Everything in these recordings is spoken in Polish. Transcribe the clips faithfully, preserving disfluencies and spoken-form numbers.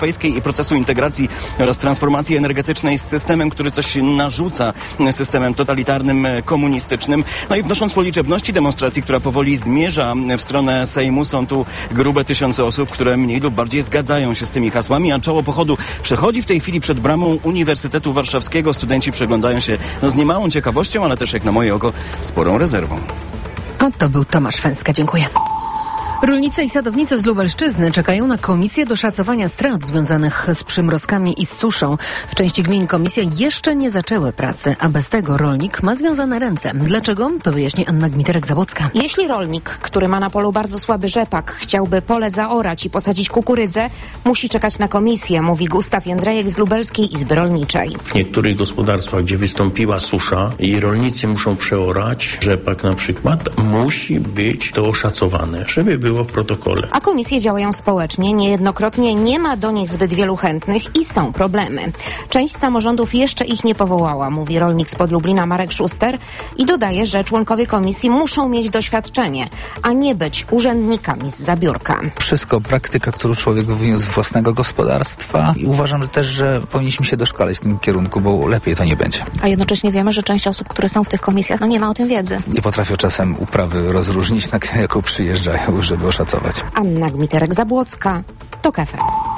Europejskiej i procesu integracji oraz transformacji energetycznej z systemem, który coś narzuca, systemem totalitarnym, komunistycznym. No i wnosząc po liczebności demonstracji, która powoli zmierza w stronę Sejmu, są tu grube tysiące osób, które mniej lub bardziej zgadzają się z tymi hasłami, a czoło pochodu przechodzi w tej chwili przed bramą Uniwersytetu Warszawskiego. Studenci przeglądają się no, z niemałą ciekawością, ale też jak na moje oko sporą rezerwą. A to był Tomasz Fęska. Dziękuję. Rolnicy i sadownicy z Lubelszczyzny czekają na komisję do szacowania strat związanych z przymrozkami i z suszą. W części gmin komisje jeszcze nie zaczęły pracy, a bez tego rolnik ma związane ręce. Dlaczego? To wyjaśni Anna Gmiterek-Zabłocka. Jeśli rolnik, który ma na polu bardzo słaby rzepak, chciałby pole zaorać i posadzić kukurydzę, musi czekać na komisję, mówi Gustaw Jędrejek z Lubelskiej Izby Rolniczej. W niektórych gospodarstwach, gdzie wystąpiła susza i rolnicy muszą przeorać rzepak na przykład, musi być to oszacowane, żeby było w protokole. A komisje działają społecznie, niejednokrotnie nie ma do nich zbyt wielu chętnych i są problemy. Część samorządów jeszcze ich nie powołała, mówi rolnik spod Lublina Marek Szuster i dodaje, że członkowie komisji muszą mieć doświadczenie, a nie być urzędnikami z zabiórka. Wszystko praktyka, którą człowiek wyniósł z własnego gospodarstwa i uważam że też, że powinniśmy się doszkalać w tym kierunku, bo lepiej to nie będzie. A jednocześnie wiemy, że część osób, które są w tych komisjach, no nie ma o tym wiedzy. Nie potrafią czasem uprawy rozróżnić, na jaką przyjeżdżają, żeby oszacować. Anna Gmiterek-Zabłocka, TOK F M.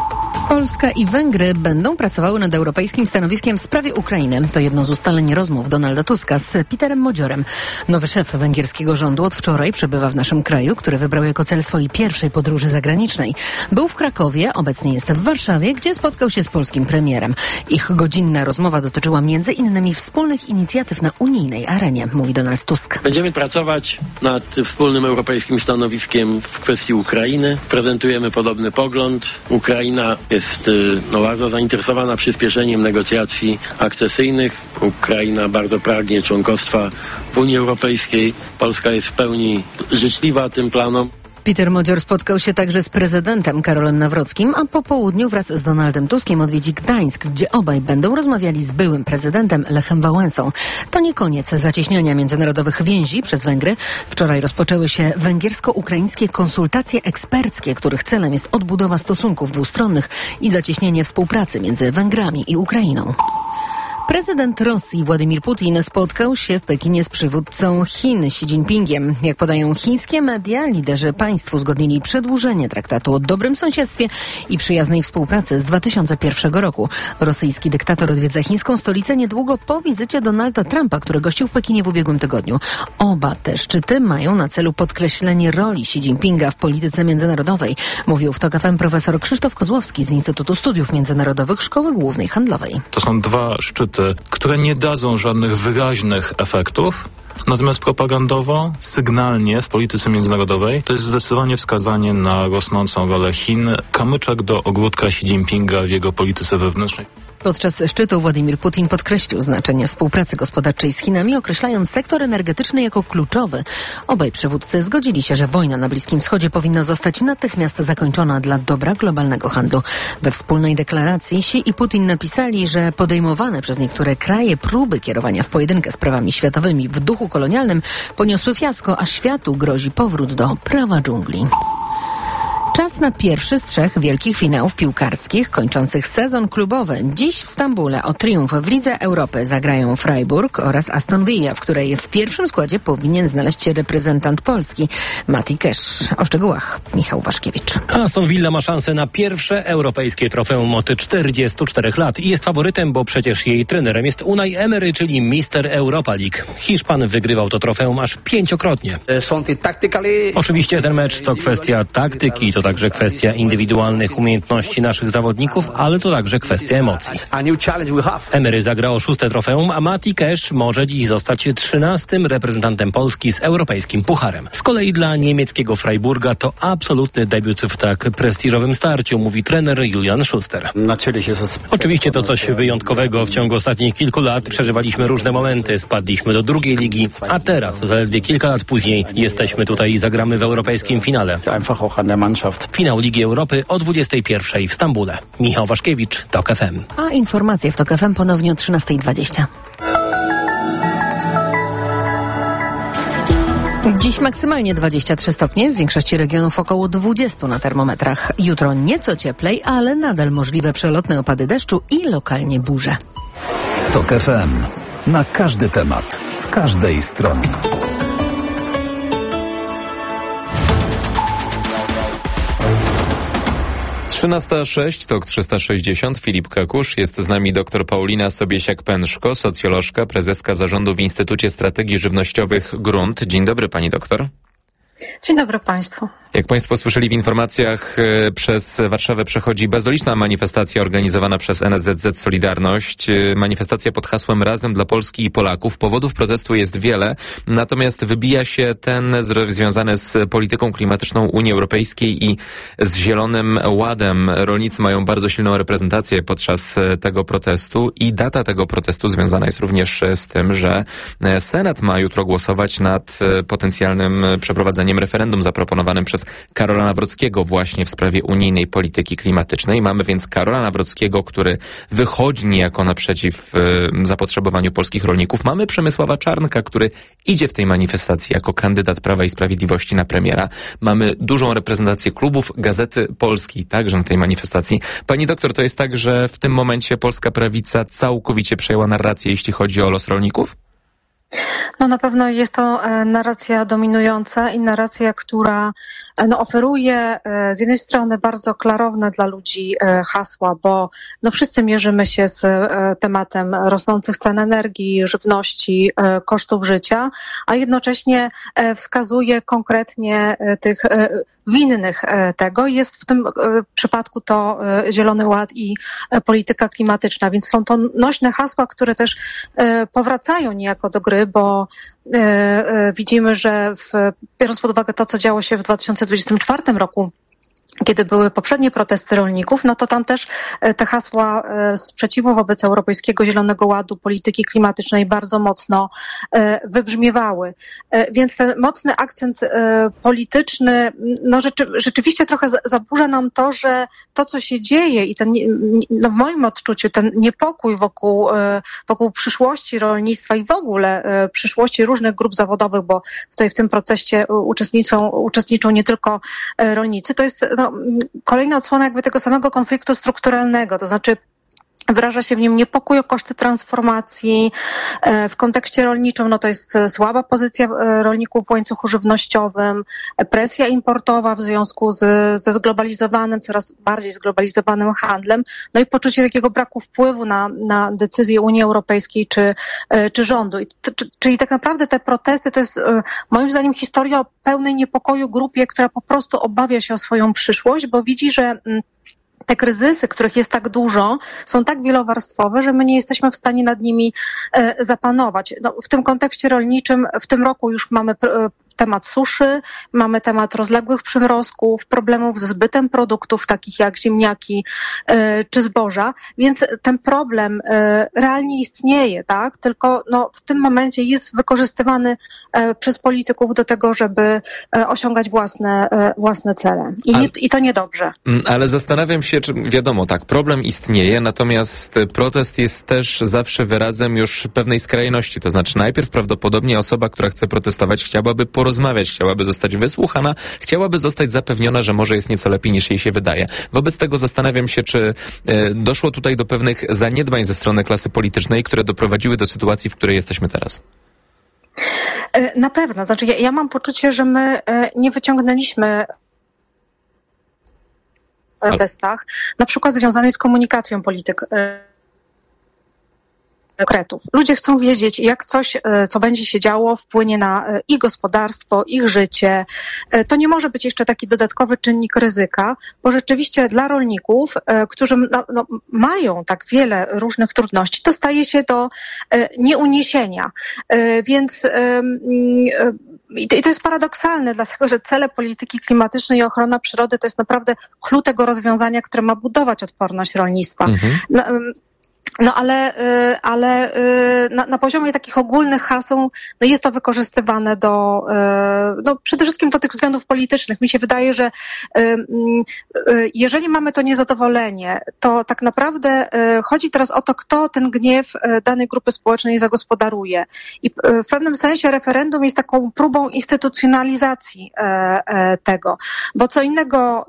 Polska i Węgry będą pracowały nad europejskim stanowiskiem w sprawie Ukrainy. To jedno z ustaleń rozmów Donalda Tuska z Peterem Modziorem. Nowy szef węgierskiego rządu od wczoraj przebywa w naszym kraju, który wybrał jako cel swojej pierwszej podróży zagranicznej. Był w Krakowie, obecnie jest w Warszawie, gdzie spotkał się z polskim premierem. Ich godzinna rozmowa dotyczyła między innymi wspólnych inicjatyw na unijnej arenie, mówi Donald Tusk. Będziemy pracować nad wspólnym europejskim stanowiskiem w kwestii Ukrainy. Prezentujemy podobny pogląd. Ukraina jest no, bardzo zainteresowana przyspieszeniem negocjacji akcesyjnych. Ukraina bardzo pragnie członkostwa w Unii Europejskiej. Polska jest w pełni życzliwa tym planom. Peter Modzior spotkał się także z prezydentem Karolem Nawrockim, a po południu wraz z Donaldem Tuskiem odwiedzi Gdańsk, gdzie obaj będą rozmawiali z byłym prezydentem Lechem Wałęsą. To nie koniec zacieśniania międzynarodowych więzi przez Węgry. Wczoraj rozpoczęły się węgiersko-ukraińskie konsultacje eksperckie, których celem jest odbudowa stosunków dwustronnych i zacieśnienie współpracy między Węgrami i Ukrainą. Prezydent Rosji Władimir Putin spotkał się w Pekinie z przywódcą Chin Xi Jinpingiem. Jak podają chińskie media, liderzy państw uzgodnili przedłużenie traktatu o dobrym sąsiedztwie i przyjaznej współpracy z dwa tysiące pierwszego roku. Rosyjski dyktator odwiedza chińską stolicę niedługo po wizycie Donalda Trumpa, który gościł w Pekinie w ubiegłym tygodniu. Oba te szczyty mają na celu podkreślenie roli Xi Jinpinga w polityce międzynarodowej, mówił w TOK F M profesor Krzysztof Kozłowski z Instytutu Studiów Międzynarodowych Szkoły Głównej Handlowej. To są dwa szczyty, które nie dadzą żadnych wyraźnych efektów. Natomiast propagandowo, sygnalnie w polityce międzynarodowej to jest zdecydowanie wskazanie na rosnącą rolę Chin, kamyczek do ogródka Xi Jinpinga w jego polityce wewnętrznej. Podczas szczytu Władimir Putin podkreślił znaczenie współpracy gospodarczej z Chinami, określając sektor energetyczny jako kluczowy. Obaj przywódcy zgodzili się, że wojna na Bliskim Wschodzie powinna zostać natychmiast zakończona dla dobra globalnego handlu. We wspólnej deklaracji Xi i Putin napisali, że podejmowane przez niektóre kraje próby kierowania w pojedynkę sprawami światowymi w duchu kolonialnym poniosły fiasko, a światu grozi powrót do prawa dżungli. Czas na pierwszy z trzech wielkich finałów piłkarskich kończących sezon klubowy. Dziś w Stambule o triumf w Lidze Europy zagrają Freiburg oraz Aston Villa, w której w pierwszym składzie powinien znaleźć się reprezentant Polski Mati Kesz. O szczegółach Michał Waszkiewicz. Aston Villa ma szansę na pierwsze europejskie trofeum od czterdziestu czterech lat i jest faworytem, bo przecież jej trenerem jest Unai Emery, czyli mister Europa League. Hiszpan wygrywał to trofeum aż pięciokrotnie. Oczywiście ten mecz to kwestia taktyki, to także kwestia indywidualnych umiejętności naszych zawodników, ale to także kwestia emocji. Emery zagra o szóste trofeum, a Mati Kesz może dziś zostać trzynastym reprezentantem Polski z europejskim pucharem. Z kolei dla niemieckiego Freiburga to absolutny debiut w tak prestiżowym starciu, mówi trener Julian Schuster. Oczywiście to coś wyjątkowego. W ciągu ostatnich kilku lat przeżywaliśmy różne momenty, spadliśmy do drugiej ligi, a teraz, zaledwie kilka lat później, jesteśmy tutaj i zagramy w europejskim finale. Finał Ligi Europy o dwudziestej pierwszej w Stambule. Michał Waszkiewicz, TOK F M. A informacje w TOK F M ponownie o trzynastej dwadzieścia. Dziś maksymalnie dwadzieścia trzy stopnie, w większości regionów około dwadzieścia na termometrach. Jutro nieco cieplej, ale nadal możliwe przelotne opady deszczu i lokalnie burze. TOK F M. Na każdy temat, z każdej strony. trzynasta sześć, TOK trzysta sześćdziesiąt, Filip Kakusz. Jest z nami dr Paulina Sobiesiak-Pęszko, socjolożka, prezeska zarządu w Instytucie Strategii Żywnościowych Grunt. Dzień dobry, pani doktor. Dzień dobry państwu. Jak państwo słyszeli w informacjach, przez Warszawę przechodzi bezoliczna manifestacja organizowana przez N S Z Z Solidarność. Manifestacja pod hasłem Razem dla Polski i Polaków. Powodów protestu jest wiele, natomiast wybija się ten związany z polityką klimatyczną Unii Europejskiej i z Zielonym Ładem. Rolnicy mają bardzo silną reprezentację podczas tego protestu i data tego protestu związana jest również z tym, że Senat ma jutro głosować nad potencjalnym przeprowadzeniem referendum zaproponowanym przez Karola Nawrockiego właśnie w sprawie unijnej polityki klimatycznej. Mamy więc Karola Nawrockiego, który wychodzi niejako naprzeciw y, zapotrzebowaniu polskich rolników. Mamy Przemysława Czarnka, który idzie w tej manifestacji jako kandydat Prawa i Sprawiedliwości na premiera. Mamy dużą reprezentację klubów Gazety Polskiej także na tej manifestacji. Pani doktor, to jest tak, że w tym momencie polska prawica całkowicie przejęła narrację, jeśli chodzi o los rolników? No na pewno jest to narracja dominująca i narracja, która no, oferuje z jednej strony bardzo klarowne dla ludzi hasła, bo no, wszyscy mierzymy się z tematem rosnących cen energii, żywności, kosztów życia, a jednocześnie wskazuje konkretnie tych winnych tego. Jest w tym przypadku to Zielony Ład i polityka klimatyczna, więc są to nośne hasła, które też powracają niejako do gry, bo widzimy, że w, biorąc pod uwagę to, co działo się w dwa tysiące dwudziestym czwartym roku, kiedy były poprzednie protesty rolników, no to tam też te hasła sprzeciwu wobec Europejskiego Zielonego Ładu, polityki klimatycznej bardzo mocno wybrzmiewały. Więc ten mocny akcent polityczny, no rzeczy, rzeczywiście trochę zaburza nam to, że to, co się dzieje i ten, no w moim odczuciu, ten niepokój wokół, wokół przyszłości rolnictwa i w ogóle przyszłości różnych grup zawodowych, bo tutaj w tym procesie uczestniczą, uczestniczą nie tylko rolnicy, to jest no, kolejna odsłona jakby tego samego konfliktu strukturalnego, to znaczy wyraża się w nim niepokój o koszty transformacji. W kontekście rolniczym no to jest słaba pozycja rolników w łańcuchu żywnościowym, presja importowa w związku z, ze zglobalizowanym, coraz bardziej zglobalizowanym handlem, no i poczucie takiego braku wpływu na, na decyzje Unii Europejskiej czy, czy rządu. I to, czyli tak naprawdę te protesty to jest moim zdaniem historia o pełnej niepokoju grupie, która po prostu obawia się o swoją przyszłość, bo widzi, że te kryzysy, których jest tak dużo, są tak wielowarstwowe, że my nie jesteśmy w stanie nad nimi e, zapanować. No, w tym kontekście rolniczym w tym roku już mamy pr- temat suszy, mamy temat rozległych przymrozków, problemów ze zbytem produktów takich jak ziemniaki y, czy zboża, więc ten problem y, realnie istnieje, tak? Tylko no, w tym momencie jest wykorzystywany y, przez polityków do tego, żeby y, osiągać własne, y, własne cele. I, ale, I to niedobrze. Ale zastanawiam się, czy wiadomo, tak, problem istnieje, natomiast protest jest też zawsze wyrazem już pewnej skrajności, to znaczy najpierw prawdopodobnie osoba, która chce protestować, chciałaby po porozmawiać, chciałaby zostać wysłuchana, chciałaby zostać zapewniona, że może jest nieco lepiej niż jej się wydaje. Wobec tego zastanawiam się, czy e, doszło tutaj do pewnych zaniedbań ze strony klasy politycznej, które doprowadziły do sytuacji, w której jesteśmy teraz. Na pewno. Znaczy ja, ja mam poczucie, że my e, nie wyciągnęliśmy w protestach, na przykład związanej z komunikacją polityk. E, konkretów. Ludzie chcą wiedzieć, jak coś, co będzie się działo, wpłynie na ich gospodarstwo, ich życie. To nie może być jeszcze taki dodatkowy czynnik ryzyka, bo rzeczywiście dla rolników, którzy no, no, mają tak wiele różnych trudności, to staje się do nieuniesienia. Więc i to jest paradoksalne, dlatego że cele polityki klimatycznej i ochrona przyrody to jest naprawdę klucz tego rozwiązania, które ma budować odporność rolnictwa. Mhm. No ale, ale na, na poziomie takich ogólnych haseł no jest to wykorzystywane do, no przede wszystkim do tych względów politycznych. Mi się wydaje, że jeżeli mamy to niezadowolenie, to tak naprawdę chodzi teraz o to, kto ten gniew danej grupy społecznej zagospodaruje. I w pewnym sensie referendum jest taką próbą instytucjonalizacji tego, bo co innego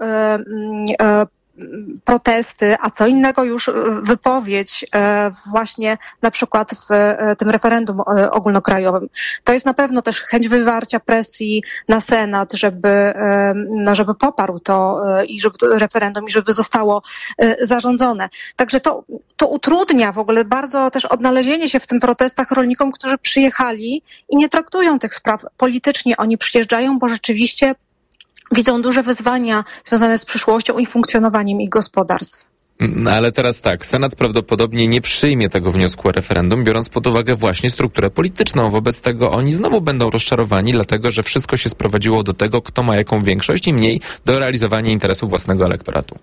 protesty, a co innego już wypowiedź właśnie na przykład w tym referendum ogólnokrajowym. To jest na pewno też chęć wywarcia presji na Senat, żeby, no, żeby poparł to i żeby to referendum i żeby zostało zarządzone. Także to, to utrudnia w ogóle bardzo też odnalezienie się w tym protestach rolnikom, którzy przyjechali i nie traktują tych spraw politycznie. Oni przyjeżdżają, bo rzeczywiście widzą duże wyzwania związane z przyszłością i funkcjonowaniem ich gospodarstw. No, ale teraz tak, Senat prawdopodobnie nie przyjmie tego wniosku o referendum, biorąc pod uwagę właśnie strukturę polityczną. Wobec tego oni znowu będą rozczarowani, dlatego że wszystko się sprowadziło do tego, kto ma jaką większość i mniej do realizowania interesów własnego elektoratu.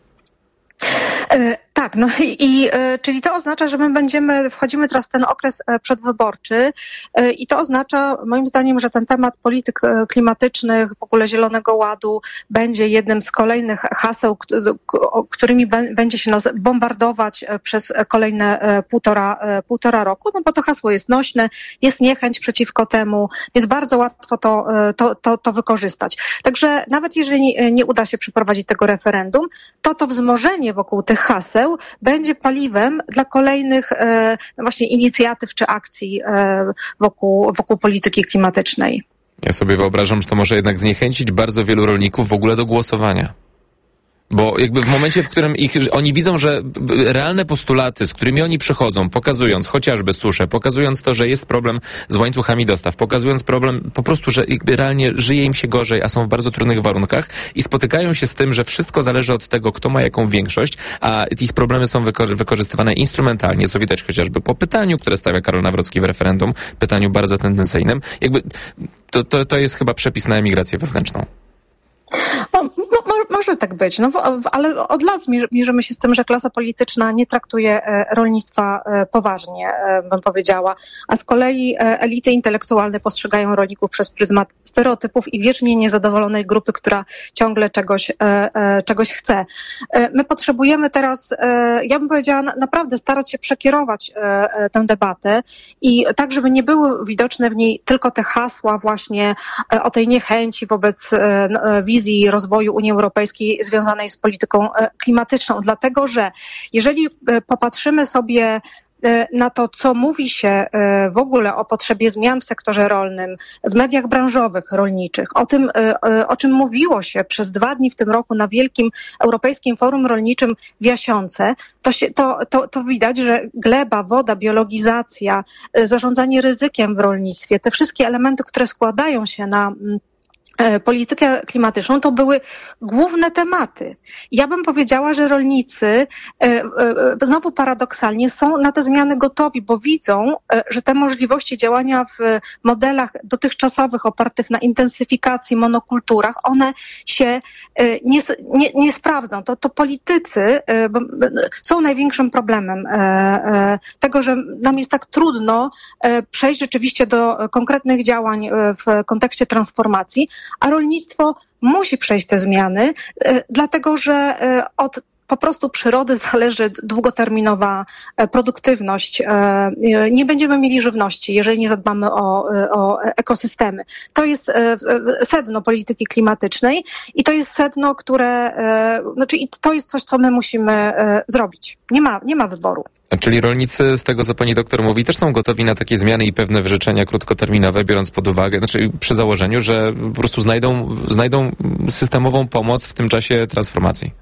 E, tak, no i, i e, czyli to oznacza, że my będziemy, wchodzimy teraz w ten okres e, przedwyborczy e, i to oznacza moim zdaniem, że ten temat polityk e, klimatycznych, w ogóle Zielonego Ładu będzie jednym z kolejnych haseł, k- k- którymi b- będzie się nas bombardować e, przez kolejne e, półtora, e, półtora roku, no bo to hasło jest nośne, jest niechęć przeciwko temu, jest bardzo łatwo to, e, to, to, to wykorzystać. Także nawet jeżeli nie, nie uda się przeprowadzić tego referendum, to to wzmożenie wokół tych haseł będzie paliwem dla kolejnych e, właśnie inicjatyw czy akcji e, wokół, wokół polityki klimatycznej. Ja sobie wyobrażam, że to może jednak zniechęcić bardzo wielu rolników w ogóle do głosowania. Bo jakby w momencie, w którym ich, oni widzą, że realne postulaty, z którymi oni przychodzą, pokazując chociażby suszę, pokazując to, że jest problem z łańcuchami dostaw, pokazując problem po prostu, że jakby realnie żyje im się gorzej, a są w bardzo trudnych warunkach i spotykają się z tym, że wszystko zależy od tego, kto ma jaką większość, a ich problemy są wyko- wykorzystywane instrumentalnie, co widać chociażby po pytaniu, które stawia Karol Nawrocki w referendum, pytaniu bardzo tendencyjnym. Jakby to, to, to jest chyba przepis na emigrację wewnętrzną. No, mo, może tak być, no, w, ale od lat mierzymy się z tym, że klasa polityczna nie traktuje rolnictwa poważnie, bym powiedziała, a z kolei elity intelektualne postrzegają rolników przez pryzmat stereotypów i wiecznie niezadowolonej grupy, która ciągle czegoś, czegoś chce. My potrzebujemy teraz, ja bym powiedziała, naprawdę starać się przekierować tę debatę i tak, żeby nie były widoczne w niej tylko te hasła właśnie o tej niechęci wobec wizji rozwoju Unii Europejskiej związanej z polityką klimatyczną. Dlatego, że jeżeli popatrzymy sobie na to, co mówi się w ogóle o potrzebie zmian w sektorze rolnym, w mediach branżowych, rolniczych, o tym, o czym mówiło się przez dwa dni w tym roku na Wielkim Europejskim Forum Rolniczym w Jasiące, to, się, to, to, to widać, że gleba, woda, biologizacja, zarządzanie ryzykiem w rolnictwie, te wszystkie elementy, które składają się na politykę klimatyczną, to były główne tematy. Ja bym powiedziała, że rolnicy znowu paradoksalnie są na te zmiany gotowi, bo widzą, że te możliwości działania w modelach dotychczasowych opartych na intensyfikacji, monokulturach, one się nie, nie, nie sprawdzą. To, to politycy są największym problemem tego, że nam jest tak trudno przejść rzeczywiście do konkretnych działań w kontekście transformacji, a rolnictwo musi przejść te zmiany, dlatego że od po prostu przyrody zależy długoterminowa produktywność. Nie będziemy mieli żywności, jeżeli nie zadbamy o, o ekosystemy. To jest sedno polityki klimatycznej i to jest sedno, które, znaczy to jest coś, co my musimy zrobić. Nie ma, nie ma wyboru. Czyli rolnicy, z tego co pani doktor mówi, też są gotowi na takie zmiany i pewne wyrzeczenia krótkoterminowe, biorąc pod uwagę, znaczy przy założeniu, że po prostu znajdą, znajdą systemową pomoc w tym czasie transformacji.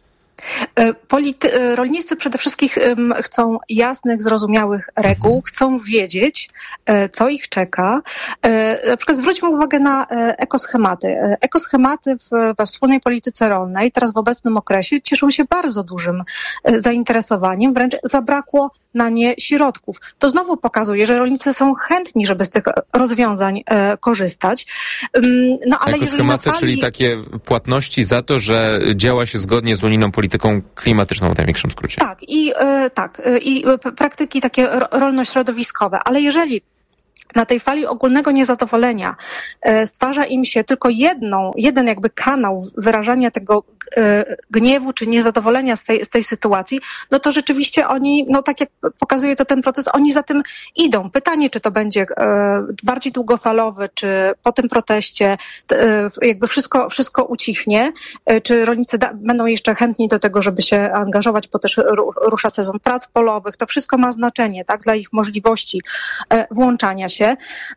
Polity- rolnicy przede wszystkim chcą jasnych, zrozumiałych reguł, chcą wiedzieć, co ich czeka. Na przykład zwróćmy uwagę na ekoschematy. Ekoschematy w, we wspólnej polityce rolnej teraz w obecnym okresie cieszą się bardzo dużym zainteresowaniem, wręcz zabrakło na nie środków. To znowu pokazuje, że rolnicy są chętni, żeby z tych rozwiązań e, korzystać. No, ale jako schematy, fali... czyli takie płatności za to, że działa się zgodnie z unijną polityką klimatyczną w największym skrócie. Tak, i e, tak, i praktyki takie rolno-środowiskowe, ale jeżeli na tej fali ogólnego niezadowolenia e, stwarza im się tylko jedną, jeden jakby kanał wyrażania tego e, gniewu czy niezadowolenia z tej, z tej sytuacji, no to rzeczywiście oni, no tak jak pokazuje to ten proces, oni za tym idą. Pytanie, czy to będzie e, bardziej długofalowy, czy po tym proteście e, jakby wszystko, wszystko ucichnie, e, czy rolnicy da, będą jeszcze chętni do tego, żeby się angażować, bo też rusza sezon prac polowych. To wszystko ma znaczenie, tak, dla ich możliwości e, włączania się.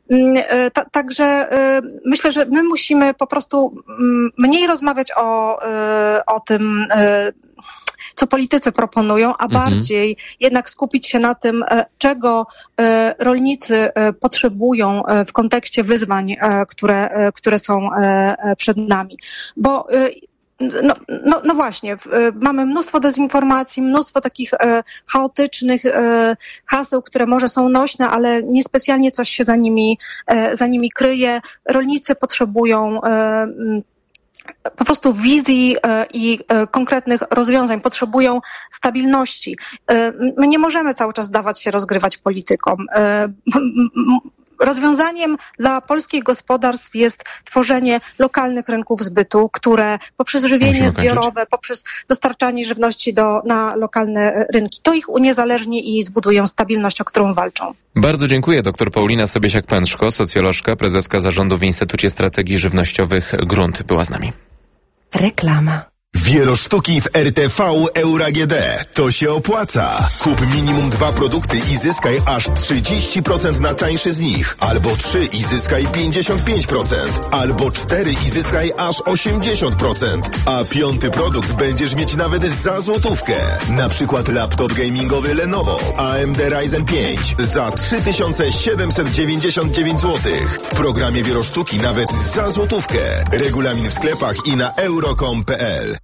Także myślę, że my musimy po prostu mniej rozmawiać o, o tym, co politycy proponują, a mhm. bardziej jednak skupić się na tym, czego rolnicy potrzebują w kontekście wyzwań, które, które są przed nami. Bo No, no, no właśnie, mamy mnóstwo dezinformacji, mnóstwo takich e, chaotycznych e, haseł, które może są nośne, ale niespecjalnie coś się za nimi, e, za nimi kryje. Rolnicy potrzebują e, po prostu wizji e, i e, konkretnych rozwiązań, potrzebują stabilności. E, my nie możemy cały czas dawać się rozgrywać politykom. E, Rozwiązaniem dla polskich gospodarstw jest tworzenie lokalnych rynków zbytu, które poprzez żywienie zbiorowe, poprzez dostarczanie żywności do, na lokalne rynki, to ich uniezależni i zbudują stabilność, o którą walczą. Bardzo dziękuję. Doktor Paulina Sobiesiak-Pęczko, socjolożka, prezeska zarządu w Instytucie Strategii Żywnościowych Grunt, była z nami. Reklama. Wielosztuki w R T V Euro A G D. To się opłaca. Kup minimum dwa produkty i zyskaj aż trzydzieści procent na tańszy z nich. Albo trzy i zyskaj pięćdziesiąt pięć procent. Albo cztery i zyskaj aż osiemdziesiąt procent. A piąty produkt będziesz mieć nawet za złotówkę. Na przykład laptop gamingowy Lenovo A M D Ryzen pięć za trzy tysiące siedemset dziewięćdziesiąt dziewięć złotych. W programie Wielosztuki nawet za złotówkę. Regulamin w sklepach i na euro kropka com kropka p l.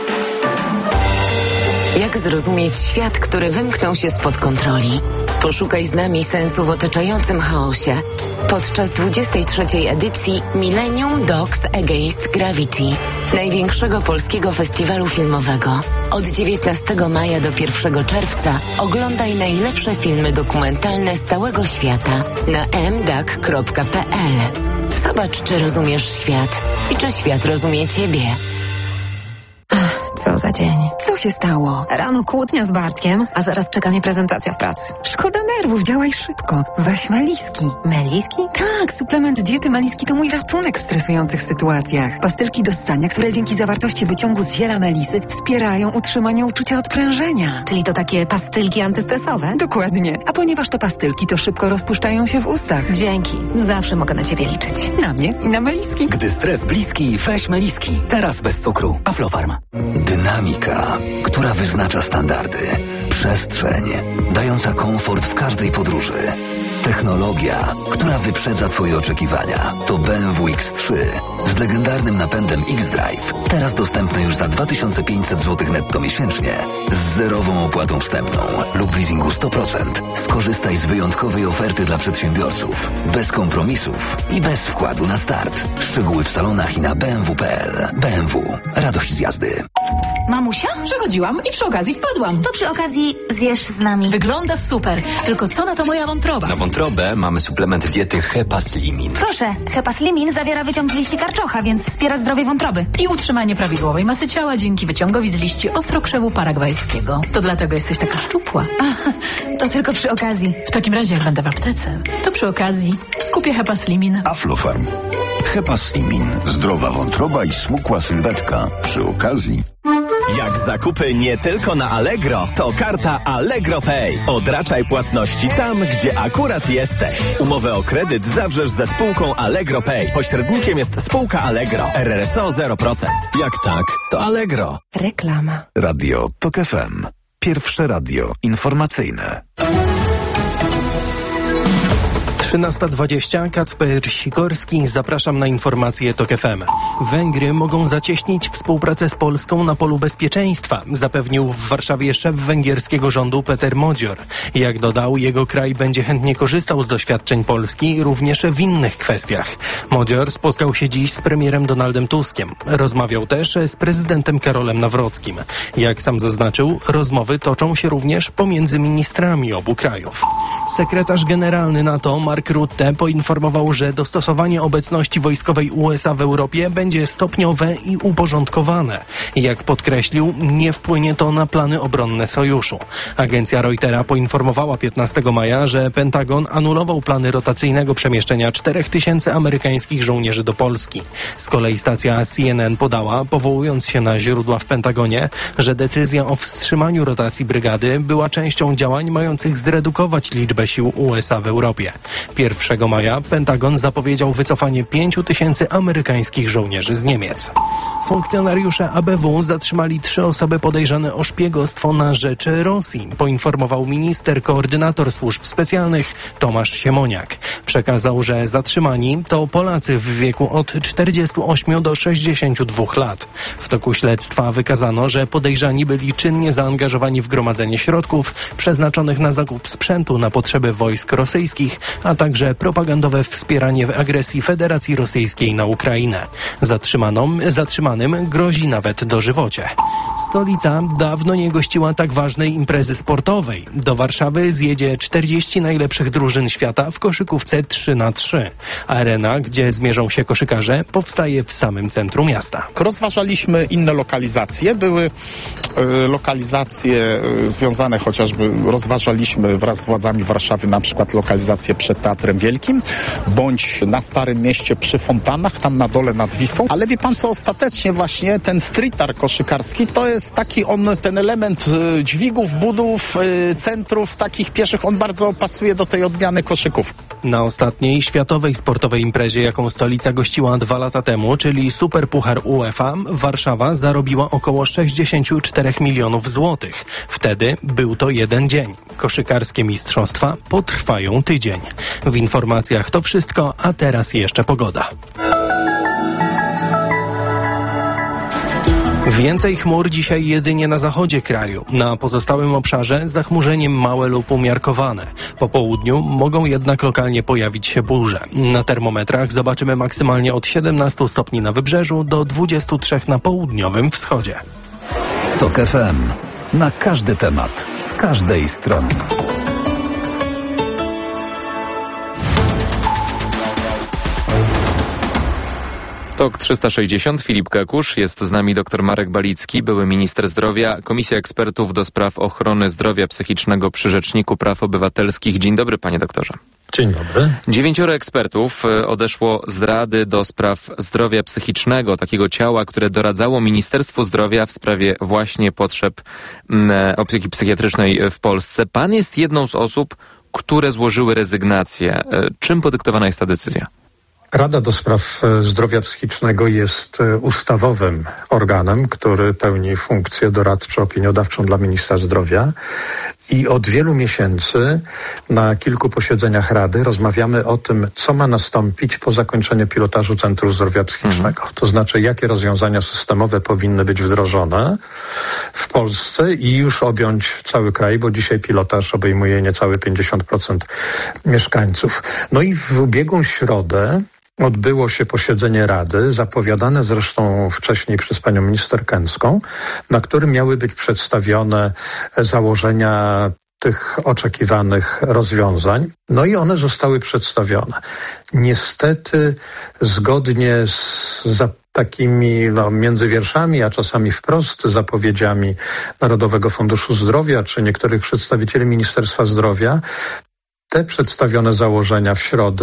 Jak zrozumieć świat, który wymknął się spod kontroli? Poszukaj z nami sensu w otaczającym chaosie podczas dwudziestej trzeciej edycji Millennium Dogs Against Gravity, największego polskiego festiwalu filmowego. Od dziewiętnastego maja do pierwszego czerwca oglądaj najlepsze filmy dokumentalne z całego świata na m d a g kropka p l. Zobacz, czy rozumiesz świat i czy świat rozumie ciebie. Co za dzień. Co się stało? Rano kłótnia z Bartkiem, a zaraz czeka mnie prezentacja w pracy. Szkoda nerwów, działaj szybko. Weź Meliski. Meliski? Tak, suplement diety Meliski to mój ratunek w stresujących sytuacjach. Pastylki do ssania, które dzięki zawartości wyciągu z ziela melisy wspierają utrzymanie uczucia odprężenia. Czyli to takie pastylki antystresowe? Dokładnie. A ponieważ to pastylki, to szybko rozpuszczają się w ustach. Dzięki. Zawsze mogę na ciebie liczyć. Na mnie i na Meliski. Gdy stres bliski, weź Meliski. Teraz bez cukru. Aflofarm. Dynamika, która wyznacza standardy. Przestrzeń, dająca komfort w każdej podróży. Technologia, która wyprzedza Twoje oczekiwania. To B M W X trzy z legendarnym napędem X-Drive. Teraz dostępne już za dwa tysiące pięćset złotych netto miesięcznie. Z zerową opłatą wstępną lub leasingu sto procent. Skorzystaj z wyjątkowej oferty dla przedsiębiorców. Bez kompromisów i bez wkładu na start. Szczegóły w salonach i na b m w kropka p l. B M W. Radość z jazdy. Mamusia? Przechodziłam i przy okazji wpadłam. To przy okazji zjesz z nami. Wygląda super. Tylko co na to moja wątroba? Na wątrobę mamy suplement diety Hepaslimin. Proszę, Hepaslimin zawiera wyciąg z liści karczocha, więc wspiera zdrowie wątroby. I utrzymanie prawidłowej masy ciała dzięki wyciągowi z liści ostrokrzewu paragwajskiego. To dlatego jesteś taka szczupła. A, to tylko przy okazji. W takim razie jak będę w aptece, to przy okazji kupię Hepaslimin. Aflofarm. Hepaslimin. Zdrowa wątroba i smukła sylwetka. Przy okazji. Jak zakupy nie tylko na Allegro, to karta Allegro Pay. Odraczaj płatności tam, gdzie akurat jesteś. Umowę o kredyt zawrzesz ze spółką Allegro Pay. Pośrednikiem jest spółka Allegro. R R S O zero procent. Jak tak, to Allegro. Reklama. Radio Tok F M. Pierwsze radio informacyjne. trzynasta dwadzieścia, Kacper Sikorski, zapraszam na informacje TOK F M. Węgry mogą zacieśnić współpracę z Polską na polu bezpieczeństwa, zapewnił w Warszawie szef węgierskiego rządu Peter Modzior. Jak dodał, jego kraj będzie chętnie korzystał z doświadczeń Polski również w innych kwestiach. Modzior spotkał się dziś z premierem Donaldem Tuskiem. Rozmawiał też z prezydentem Karolem Nawrockim. Jak sam zaznaczył, rozmowy toczą się również pomiędzy ministrami obu krajów. Sekretarz generalny NATO Mark Rutte poinformował, że dostosowanie obecności wojskowej U S A w Europie będzie stopniowe i uporządkowane. Jak podkreślił, nie wpłynie to na plany obronne sojuszu. Agencja Reutera poinformowała piętnastego maja, że Pentagon anulował plany rotacyjnego przemieszczenia czterech tysięcy amerykańskich żołnierzy do Polski. Z kolei stacja C N N podała, powołując się na źródła w Pentagonie, że decyzja o wstrzymaniu rotacji brygady była częścią działań mających zredukować liczbę sił U S A w Europie. pierwszego maja Pentagon zapowiedział wycofanie pięciu tysięcy amerykańskich żołnierzy z Niemiec. Funkcjonariusze A B W zatrzymali trzy osoby podejrzane o szpiegostwo na rzecz Rosji, poinformował minister koordynator służb specjalnych Tomasz Siemoniak. Przekazał, że zatrzymani to Polacy w wieku od czterdziestu ośmiu do sześćdziesięciu dwóch lat. W toku śledztwa wykazano, że podejrzani byli czynnie zaangażowani w gromadzenie środków przeznaczonych na zakup sprzętu na potrzeby wojsk rosyjskich, a także propagandowe wspieranie agresji Federacji Rosyjskiej na Ukrainę. Zatrzymanom, zatrzymanym grozi nawet dożywocie. Stolica dawno nie gościła tak ważnej imprezy sportowej. Do Warszawy zjedzie czterdzieści najlepszych drużyn świata w koszykówce trzy na trzy. Arena, gdzie zmierzą się koszykarze, powstaje w samym centrum miasta. Rozważaliśmy inne lokalizacje. Były y, lokalizacje y, związane chociażby, rozważaliśmy wraz z władzami Warszawy na przykład lokalizację przed Teatrem Wielkim, bądź na Starym Mieście przy fontannach, tam na dole nad Wisłą. Ale wie pan co, ostatecznie właśnie ten street art koszykarski to jest taki on, ten element y, dźwigów, budów, y, centrów takich pieszych, on bardzo pasuje do tej odmiany koszykówki. Na ostatniej światowej sportowej imprezie, jaką stolica gościła dwa lata temu, czyli Superpuchar UEFA, Warszawa zarobiła około sześćdziesiąt cztery milionów złotych. Wtedy był to jeden dzień. Koszykarskie mistrzostwa potrwają tydzień. W informacjach to wszystko, a teraz jeszcze pogoda. Więcej chmur dzisiaj jedynie na zachodzie kraju. Na pozostałym obszarze zachmurzenie małe lub umiarkowane. Po południu mogą jednak lokalnie pojawić się burze. Na termometrach zobaczymy maksymalnie od siedemnastu stopni na wybrzeżu do dwudziestu trzech na południowym wschodzie. TOK F M. Na każdy temat. Z każdej strony. TOK trzysta sześćdziesiąt, Filip Kakusz, jest z nami dr Marek Balicki, były minister zdrowia, Komisja Ekspertów do Spraw Ochrony Zdrowia Psychicznego przy Rzeczniku Praw Obywatelskich. Dzień dobry, panie doktorze. Dzień dobry. Dziewięcioro ekspertów odeszło z Rady do Spraw Zdrowia Psychicznego, takiego ciała, które doradzało Ministerstwu Zdrowia w sprawie właśnie potrzeb opieki psychiatrycznej w Polsce. Pan jest jedną z osób, które złożyły rezygnację. Czym podyktowana jest ta decyzja? Rada do Spraw Zdrowia Psychicznego jest ustawowym organem, który pełni funkcję doradczo-opiniodawczą dla ministra zdrowia i od wielu miesięcy na kilku posiedzeniach Rady rozmawiamy o tym, co ma nastąpić po zakończeniu pilotażu Centrum Zdrowia Psychicznego. Mhm. To znaczy, jakie rozwiązania systemowe powinny być wdrożone w Polsce i już objąć cały kraj, bo dzisiaj pilotaż obejmuje niecałe pięćdziesiąt procent mieszkańców. No i w ubiegłą środę odbyło się posiedzenie Rady, zapowiadane zresztą wcześniej przez panią minister Kęską, na którym miały być przedstawione założenia tych oczekiwanych rozwiązań. No i one zostały przedstawione. Niestety zgodnie z za takimi no, między wierszami, a czasami wprost zapowiedziami Narodowego Funduszu Zdrowia czy niektórych przedstawicieli Ministerstwa Zdrowia, te przedstawione założenia w środę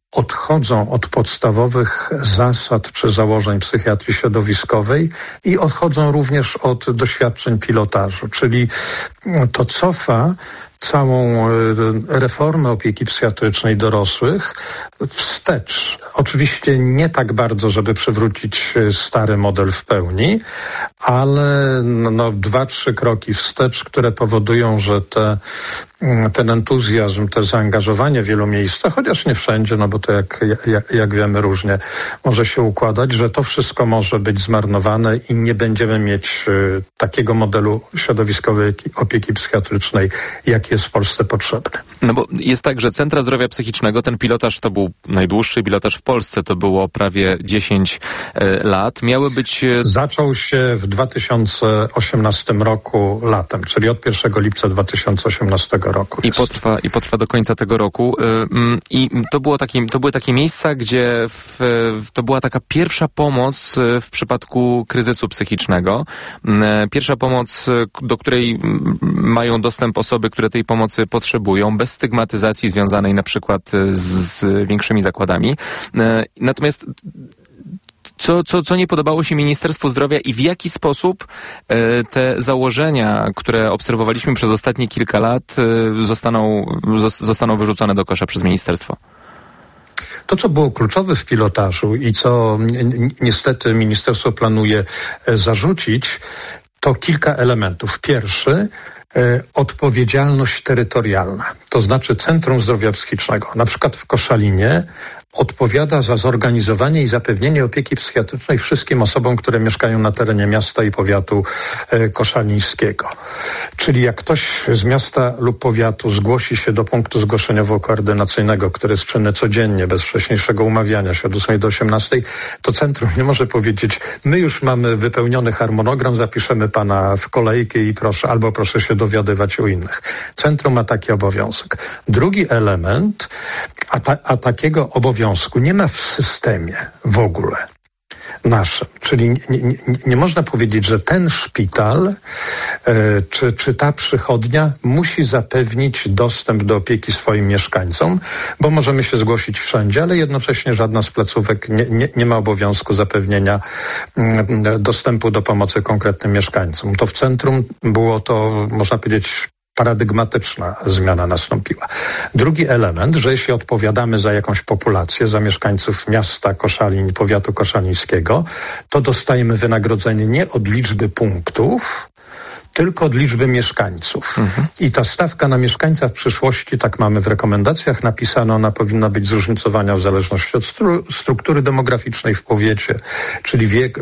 odchodzą od podstawowych zasad czy założeń psychiatrii środowiskowej i odchodzą również od doświadczeń pilotażu, czyli to cofa całą reformę opieki psychiatrycznej dorosłych wstecz. Oczywiście nie tak bardzo, żeby przywrócić stary model w pełni, ale no, dwa, trzy kroki wstecz, które powodują, że te, ten entuzjazm, to zaangażowanie w wielu miejscach, chociaż nie wszędzie, no bo to jak, jak, jak wiemy różnie może się układać, że to wszystko może być zmarnowane i nie będziemy mieć y, takiego modelu środowiskowej opieki psychiatrycznej, jaki jest w Polsce potrzebny. No bo jest tak, że Centra Zdrowia Psychicznego, ten pilotaż to był najdłuższy pilotaż w Polsce, to było prawie dziesięć lat. Miały być... Zaczął się w dwa tysiące osiemnastym roku latem, czyli od pierwszego lipca dwa tysiące osiemnastego roku. I potrwa, i potrwa do końca tego roku. I to, było takie, to były takie miejsca, gdzie w, to była taka pierwsza pomoc w przypadku kryzysu psychicznego. Pierwsza pomoc, do której mają dostęp osoby, które tej pomocy potrzebują, bez stygmatyzacji związanej na przykład z, z większymi zakładami. Natomiast Co, co, co nie podobało się Ministerstwu Zdrowia i w jaki sposób e, te założenia, które obserwowaliśmy przez ostatnie kilka lat, e, zostaną, zos, zostaną wyrzucone do kosza przez ministerstwo? To, co było kluczowe w pilotażu i co ni- niestety ministerstwo planuje zarzucić, to kilka elementów. Pierwszy, e, odpowiedzialność terytorialna. To znaczy Centrum Zdrowia Psychicznego, na przykład w Koszalinie, odpowiada za zorganizowanie i zapewnienie opieki psychiatrycznej wszystkim osobom, które mieszkają na terenie miasta i powiatu e, koszalińskiego. Czyli jak ktoś z miasta lub powiatu zgłosi się do punktu zgłoszeniowo-koordynacyjnego, który jest czynny codziennie, bez wcześniejszego umawiania się od ósmej do osiemnastej, to centrum nie może powiedzieć, my już mamy wypełniony harmonogram, zapiszemy pana w kolejkę i proszę, albo proszę się dowiadywać u innych. Centrum ma taki obowiązek. Drugi element, a, ta, a takiego obowiązku nie ma w systemie w ogóle naszym. Czyli nie, nie, nie można powiedzieć, że ten szpital e, czy, czy ta przychodnia musi zapewnić dostęp do opieki swoim mieszkańcom, bo możemy się zgłosić wszędzie, ale jednocześnie żadna z placówek nie, nie, nie ma obowiązku zapewnienia m, dostępu do pomocy konkretnym mieszkańcom. To w centrum było to, można powiedzieć, paradygmatyczna zmiana nastąpiła. Drugi element, że jeśli odpowiadamy za jakąś populację, za mieszkańców miasta Koszalin, powiatu koszalińskiego, to dostajemy wynagrodzenie nie od liczby punktów, tylko od liczby mieszkańców. Mhm. I ta stawka na mieszkańca w przyszłości, tak mamy w rekomendacjach napisane, ona powinna być zróżnicowana w zależności od stru- struktury demograficznej w powiecie, czyli wiek,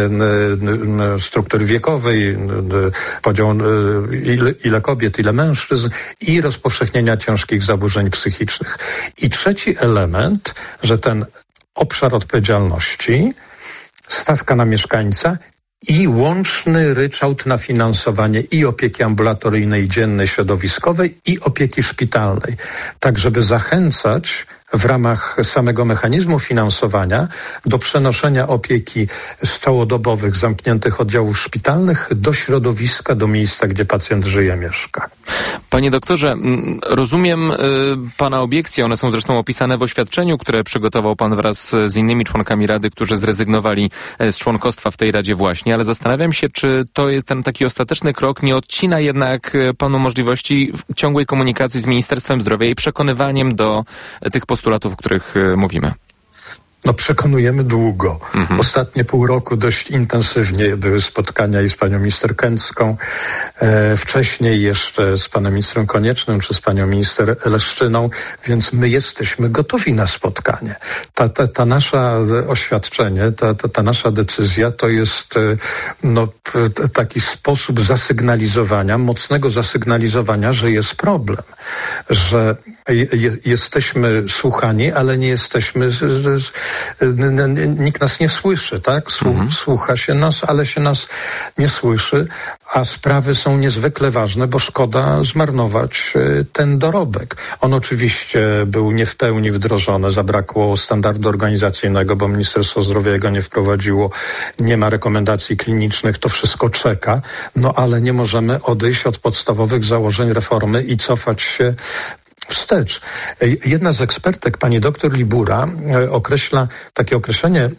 struktury wiekowej, podział ile, ile kobiet, ile mężczyzn i rozpowszechnienia ciężkich zaburzeń psychicznych. I trzeci element, że ten obszar odpowiedzialności, stawka na mieszkańca i łączny ryczałt na finansowanie i opieki ambulatoryjnej, dziennej, środowiskowej i opieki szpitalnej. Tak, żeby zachęcać w ramach samego mechanizmu finansowania do przenoszenia opieki z całodobowych, zamkniętych oddziałów szpitalnych do środowiska, do miejsca, gdzie pacjent żyje, mieszka. Panie doktorze, rozumiem y, pana obiekcje, one są zresztą opisane w oświadczeniu, które przygotował pan wraz z innymi członkami Rady, którzy zrezygnowali z członkostwa w tej Radzie właśnie, ale zastanawiam się, czy to jest ten taki ostateczny krok nie odcina jednak panu możliwości ciągłej komunikacji z Ministerstwem Zdrowia i przekonywaniem do tych postulatów, o których mówimy. No przekonujemy długo. Mhm. Ostatnie pół roku dość intensywnie były spotkania i z panią minister Kęcką, e, wcześniej jeszcze z panem ministrem Koniecznym czy z panią minister Leszczyną, więc my jesteśmy gotowi na spotkanie. Ta, ta, ta nasza oświadczenie, ta, ta, ta nasza decyzja to jest e, no, t, taki sposób zasygnalizowania, mocnego zasygnalizowania, że jest problem, że je, jesteśmy słuchani, ale nie jesteśmy z, z, nikt nas nie słyszy, tak? Słu- słucha się nas, ale się nas nie słyszy, a sprawy są niezwykle ważne, bo szkoda zmarnować ten dorobek. On oczywiście był nie w pełni wdrożony, zabrakło standardu organizacyjnego, bo Ministerstwo Zdrowia go nie wprowadziło, nie ma rekomendacji klinicznych, to wszystko czeka, no ale nie możemy odejść od podstawowych założeń reformy i cofać się wstecz. Jedna z ekspertek, pani doktor Libura, określa, takie określenie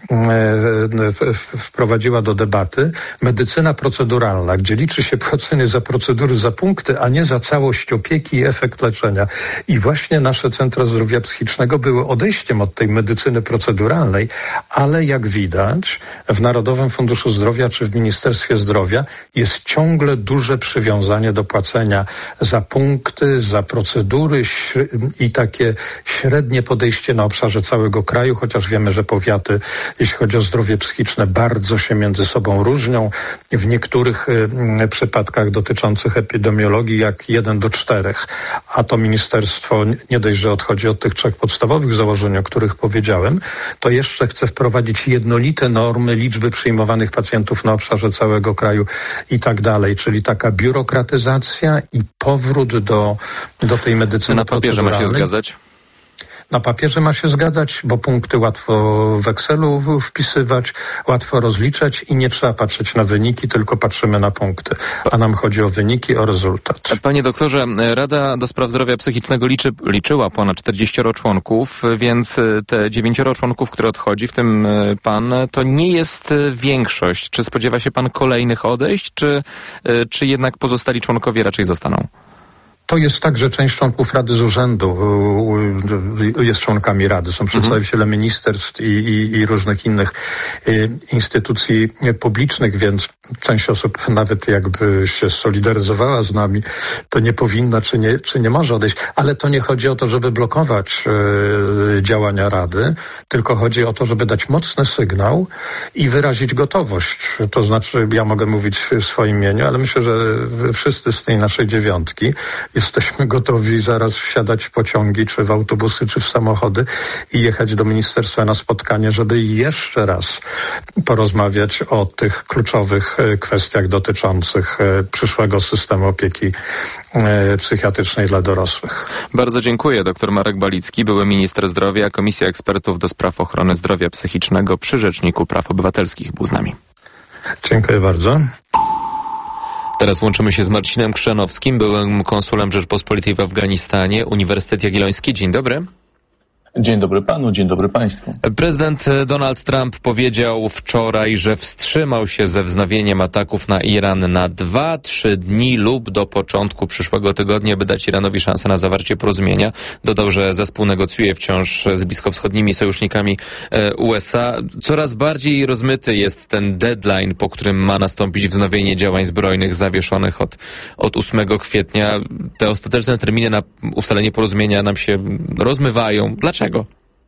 wprowadziła do debaty medycyna proceduralna, gdzie liczy się płacenie za procedury, za punkty, a nie za całość opieki i efekt leczenia. I właśnie nasze centra zdrowia psychicznego były odejściem od tej medycyny proceduralnej, ale jak widać w Narodowym Funduszu Zdrowia czy w Ministerstwie Zdrowia jest ciągle duże przywiązanie do płacenia za punkty, za procedury i takie średnie podejście na obszarze całego kraju, chociaż wiemy, że powiaty, jeśli chodzi o zdrowie psychiczne, bardzo się między sobą różnią. W niektórych y, przypadkach dotyczących epidemiologii jak jeden do czterech, a to ministerstwo nie dość, że odchodzi od tych trzech podstawowych założeń, o których powiedziałem, to jeszcze chce wprowadzić jednolite normy liczby przyjmowanych pacjentów na obszarze całego kraju i tak dalej, czyli taka biurokratyzacja i powrót do, do tej medycyny na papierze ma się zgadzać? Na papierze ma się zgadzać, bo punkty łatwo w Excelu wpisywać, łatwo rozliczać i nie trzeba patrzeć na wyniki, tylko patrzymy na punkty. A nam chodzi o wyniki, o rezultat. Panie doktorze, Rada do Spraw Zdrowia Psychicznego liczy, liczyła ponad czterdzieścioro członków, więc te dziewięcioro członków, które odchodzi, w tym pan, to nie jest większość. Czy spodziewa się pan kolejnych odejść, czy, czy jednak pozostali członkowie raczej zostaną? To jest tak, że część członków Rady z urzędu jest członkami Rady. Są przedstawiciele mhm. ministerstw i, i, i różnych innych instytucji publicznych, więc część osób nawet jakby się solidaryzowała z nami, to nie powinna czy nie, czy nie może odejść. Ale to nie chodzi o to, żeby blokować działania Rady, tylko chodzi o to, żeby dać mocny sygnał i wyrazić gotowość. To znaczy, ja mogę mówić w swoim imieniu, ale myślę, że wszyscy z tej naszej dziewiątki jesteśmy gotowi zaraz wsiadać w pociągi, czy w autobusy, czy w samochody i jechać do ministerstwa na spotkanie, żeby jeszcze raz porozmawiać o tych kluczowych kwestiach dotyczących przyszłego systemu opieki psychiatrycznej dla dorosłych. Bardzo dziękuję. Doktor Marek Balicki, były minister zdrowia, Komisja Ekspertów do Spraw Ochrony Zdrowia Psychicznego przy Rzeczniku Praw Obywatelskich był z nami. Dziękuję bardzo. Teraz łączymy się z Marcinem Krzanowskim, byłym konsulem Rzeczpospolitej w Afganistanie, Uniwersytet Jagielloński. Dzień dobry. Dzień dobry panu, dzień dobry państwu. Prezydent Donald Trump powiedział wczoraj, że wstrzymał się ze wznowieniem ataków na Iran na dwa, trzy dni lub do początku przyszłego tygodnia, by dać Iranowi szansę na zawarcie porozumienia. Dodał, że zespół negocjuje wciąż z bliskowschodnimi sojusznikami U S A. Coraz bardziej rozmyty jest ten deadline, po którym ma nastąpić wznowienie działań zbrojnych zawieszonych od, od ósmego kwietnia. Te ostateczne terminy na ustalenie porozumienia nam się rozmywają. Dlaczego? Dlaczego?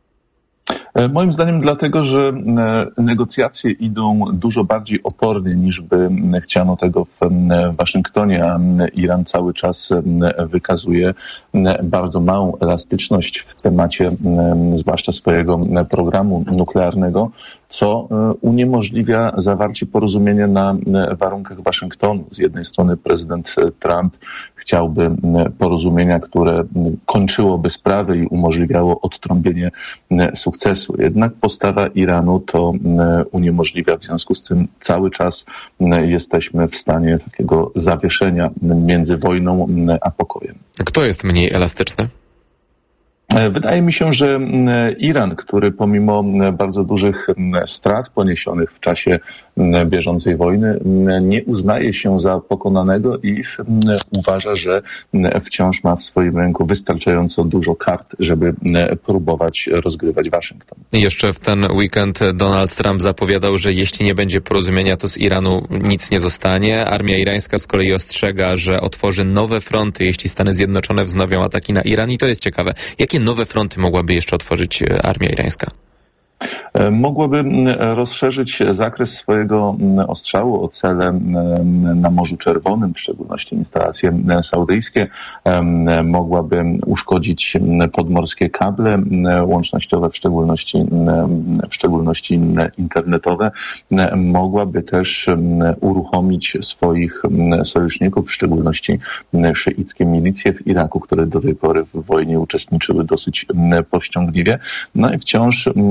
Moim zdaniem dlatego, że negocjacje idą dużo bardziej opornie niż by chciano tego w Waszyngtonie, a Iran cały czas wykazuje bardzo małą elastyczność w temacie zwłaszcza swojego programu nuklearnego, co uniemożliwia zawarcie porozumienia na warunkach Waszyngtonu. Z jednej strony prezydent Trump chciałby porozumienia, które kończyło sprawy i umożliwiało odtrąbienie sukcesu. Jednak postawa Iranu to uniemożliwia, w związku z tym cały czas jesteśmy w stanie takiego zawieszenia między wojną a pokojem. Kto jest mniej elastyczny? Wydaje mi się, że Iran, który pomimo bardzo dużych strat poniesionych w czasie bieżącej wojny, nie uznaje się za pokonanego i uważa, że wciąż ma w swoim ręku wystarczająco dużo kart, żeby próbować rozgrywać Waszyngton. Jeszcze w ten weekend Donald Trump zapowiadał, że jeśli nie będzie porozumienia, to z Iranu nic nie zostanie. Armia irańska z kolei ostrzega, że otworzy nowe fronty, jeśli Stany Zjednoczone wznowią ataki na Iran. I to jest ciekawe. Jakie nowe fronty mogłaby jeszcze otworzyć armia irańska? Mogłaby rozszerzyć zakres swojego ostrzału o cele na Morzu Czerwonym, w szczególności instalacje saudyjskie. Mogłaby uszkodzić podmorskie kable łącznościowe, w szczególności, w szczególności internetowe. Mogłaby też uruchomić swoich sojuszników, w szczególności szyickie milicje w Iraku, które do tej pory w wojnie uczestniczyły dosyć powściągliwie. No i wciąż zagadnienie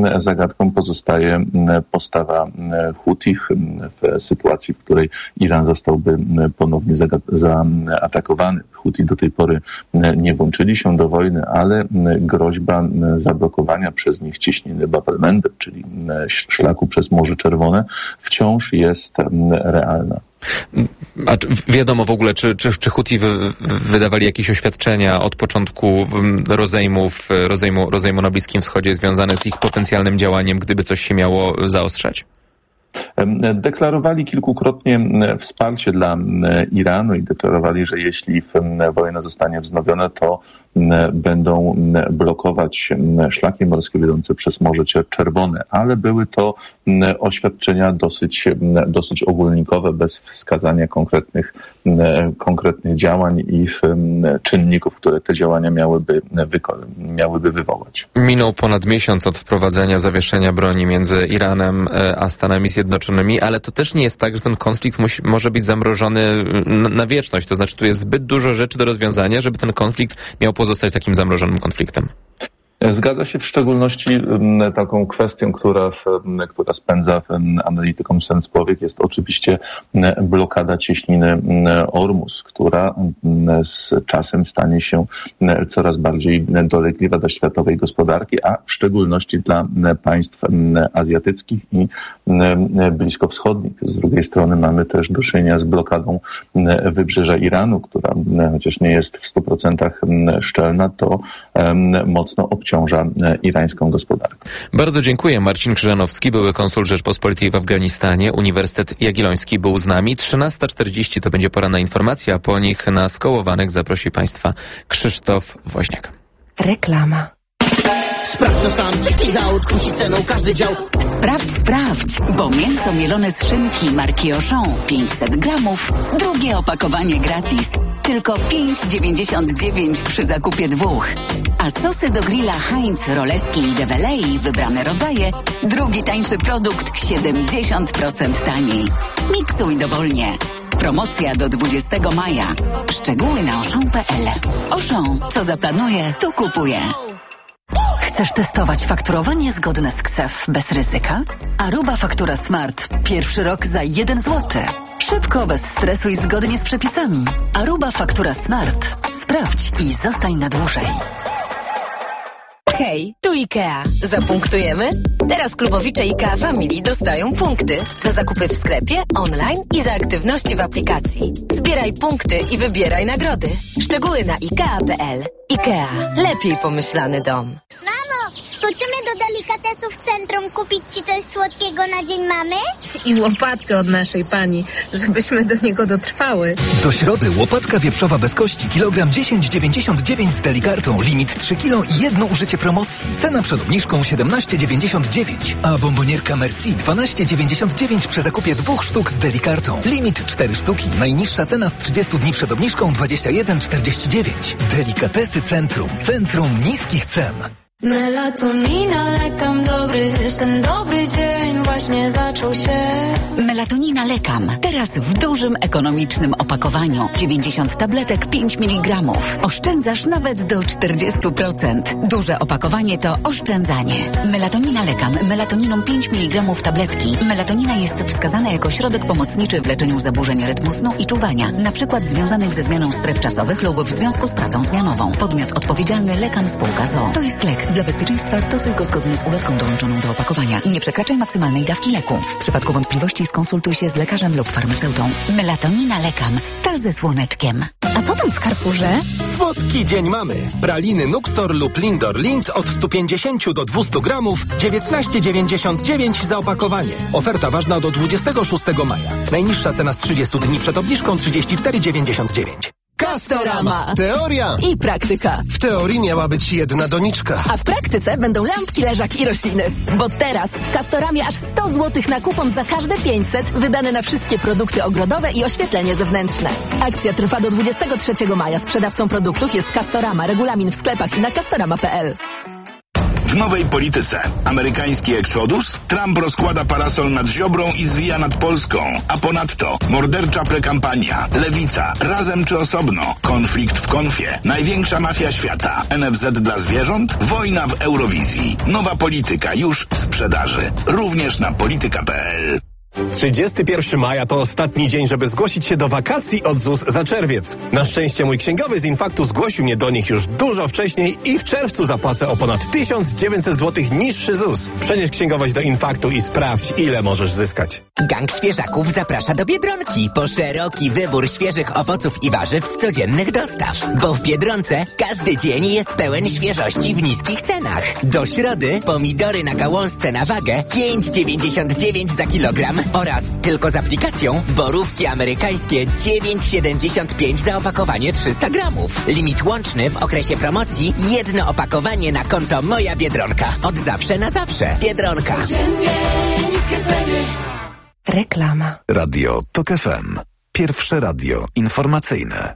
zagadką pozostaje postawa Hutich w sytuacji, w której Iran zostałby ponownie zaatakowany. Huti do tej pory nie włączyli się do wojny, ale groźba zablokowania przez nich cieśniny Bab el-Mandeb, czyli szlaku przez Morze Czerwone, wciąż jest realna. A wiadomo w ogóle, czy, czy, czy Huti wy, wydawali jakieś oświadczenia od początku rozejmów, rozejmu, rozejmu na Bliskim Wschodzie związane z ich potencjalnym działaniem, gdyby coś się miało zaostrzać? Deklarowali kilkukrotnie wsparcie dla Iranu i deklarowali, że jeśli wojna zostanie wznowiona, to będą blokować szlaki morskie wiodące przez Morze Czerwone, ale były to oświadczenia dosyć, dosyć ogólnikowe, bez wskazania konkretnych, konkretnych działań i czynników, które te działania miałyby, miałyby wywołać. Minął ponad miesiąc od wprowadzenia zawieszenia broni między Iranem a Stanami Zjednoczonymi, ale to też nie jest tak, że ten konflikt musi, może być zamrożony na, na wieczność. To znaczy, tu jest zbyt dużo rzeczy do rozwiązania, żeby ten konflikt miał pozostać takim zamrożonym konfliktem. Zgadza się, w szczególności taką kwestią, która, która spędza analitykom sens powiek, jest oczywiście blokada cieśniny Ormus, która z czasem stanie się coraz bardziej dolegliwa dla światowej gospodarki, a w szczególności dla państw azjatyckich i bliskowschodnich. Z drugiej strony mamy też do czynienia z blokadą wybrzeża Iranu, która chociaż nie jest w stu procentach szczelna, to mocno obciąża irańską gospodarkę. Bardzo dziękuję. Marcin Krzyżanowski, były konsul Rzeczpospolitej w Afganistanie. Uniwersytet Jagielloński był z nami. trzynasta czterdzieści to będzie pora na informacje, a po nich na Skołowanych zaprosi Państwa Krzysztof Woźniak. Reklama. Sprawdź to sam, check it out, kusi ceną każdy dział. Sprawdź, sprawdź, bo mięso mielone z szynki marki Auchan pięćset gramów, drugie opakowanie gratis. Tylko pięć dziewięćdziesiąt dziewięć przy zakupie dwóch. A sosy do grilla Heinz, Roleski i Develei, wybrane rodzaje, drugi tańszy produkt siedemdziesiąt procent taniej. Miksuj dowolnie. Promocja do dwudziestego maja. Szczegóły na auchan kropka p l. Auchan, co zaplanuje, to kupuje. Chcesz testować fakturowanie zgodne z K S E F bez ryzyka? Aruba Faktura Smart. Pierwszy rok za jeden złoty. Szybko, bez stresu i zgodnie z przepisami. Aruba Faktura Smart. Sprawdź i zostań na dłużej. Hej, tu IKEA. Zapunktujemy? Teraz klubowicze IKEA Family dostają punkty za zakupy w sklepie, online i za aktywności w aplikacji. Zbieraj punkty i wybieraj nagrody. Szczegóły na ikea kropka p l. IKEA. Lepiej pomyślany dom. Mamo, skoczymy do delikatesu w centrum kupić ci coś słodkiego na Dzień Mamy? I łopatkę od naszej pani, żebyśmy do niego dotrwały. Do środy łopatka wieprzowa bez kości, kilogram dziesięć dziewięćdziesiąt dziewięć z delikartą, limit trzy kilo i jedno użycie promocji. Cena przed obniżką siedemnaście dziewięćdziesiąt dziewięć, a bombonierka Merci dwanaście dziewięćdziesiąt dziewięć przy zakupie dwóch sztuk z delikartą. Limit cztery sztuki, najniższa cena z trzydziestu dni przed obniżką dwadzieścia jeden czterdzieści dziewięć. Delikatesy Centrum. Centrum niskich cen. Melatonina, lekam dobry, ten dobry dzień właśnie zaczął się. Melatonina Lekam. Teraz w dużym, ekonomicznym opakowaniu. dziewięćdziesiąt tabletek, pięć miligramów. Oszczędzasz nawet do czterdziestu procent. Duże opakowanie to oszczędzanie. Melatonina Lekam. Melatoniną pięć miligramów tabletki. Melatonina jest wskazana jako środek pomocniczy w leczeniu zaburzeń rytmu snu i czuwania, na przykład związanych ze zmianą stref czasowych lub w związku z pracą zmianową. Podmiot odpowiedzialny Lekam Spółka z o o. To jest lek. Dla bezpieczeństwa stosuj go zgodnie z ulotką dołączoną do opakowania. Nie przekraczaj maksymalnej dawki leku. W przypadku wątpliwości skonsultuj się z lekarzem lub farmaceutą. Melatonina Lekam. Ta ze słoneczkiem. A co tam w Carrefourze? Słodki dzień mamy. Praliny Nuxtor lub Lindor Lind od stu pięćdziesięciu do dwustu gramów, dziewiętnaście dziewięćdziesiąt dziewięć za opakowanie. Oferta ważna do dwudziestego szóstego maja. Najniższa cena z trzydziestu dni przed obniżką trzydzieści cztery dziewięćdziesiąt dziewięć. Castorama. Teoria i praktyka. W teorii miała być jedna doniczka. A w praktyce będą lampki, leżak i rośliny. Bo teraz w Castoramie aż sto złotych na kupon za każde pięćset wydane na wszystkie produkty ogrodowe i oświetlenie zewnętrzne. Akcja trwa do dwudziestego trzeciego maja. Sprzedawcą produktów jest Castorama. Regulamin w sklepach i na castorama kropka p l. W nowej polityce. Amerykański eksodus? Trump rozkłada parasol nad Ziobrą i zwija nad Polską. A ponadto mordercza prekampania. Lewica. Razem czy osobno? Konflikt w konfie. Największa mafia świata. N F Z dla zwierząt? Wojna w Eurowizji. Nowa polityka już w sprzedaży. Również na polityka kropka p l. trzydziestego pierwszego maja to ostatni dzień, żeby zgłosić się do wakacji od Z U S za czerwiec. Na szczęście mój księgowy z Infaktu zgłosił mnie do nich już dużo wcześniej i w czerwcu zapłacę o ponad tysiąc dziewięćset złotych niższy Z U S. Przenieś księgowość do Infaktu i sprawdź, ile możesz zyskać. Gang Świeżaków zaprasza do Biedronki po szeroki wybór świeżych owoców i warzyw z codziennych dostaw. Bo w Biedronce każdy dzień jest pełen świeżości w niskich cenach. Do środy pomidory na gałązce na wagę pięć dziewięćdziesiąt dziewięć za kilogram oraz tylko z aplikacją borówki amerykańskie dziewięć siedemdziesiąt pięć za opakowanie trzysta gramów. Limit łączny w okresie promocji jedno opakowanie na konto Moja Biedronka. Od zawsze na zawsze. Biedronka. Reklama. Radio TOK F M. Pierwsze radio informacyjne.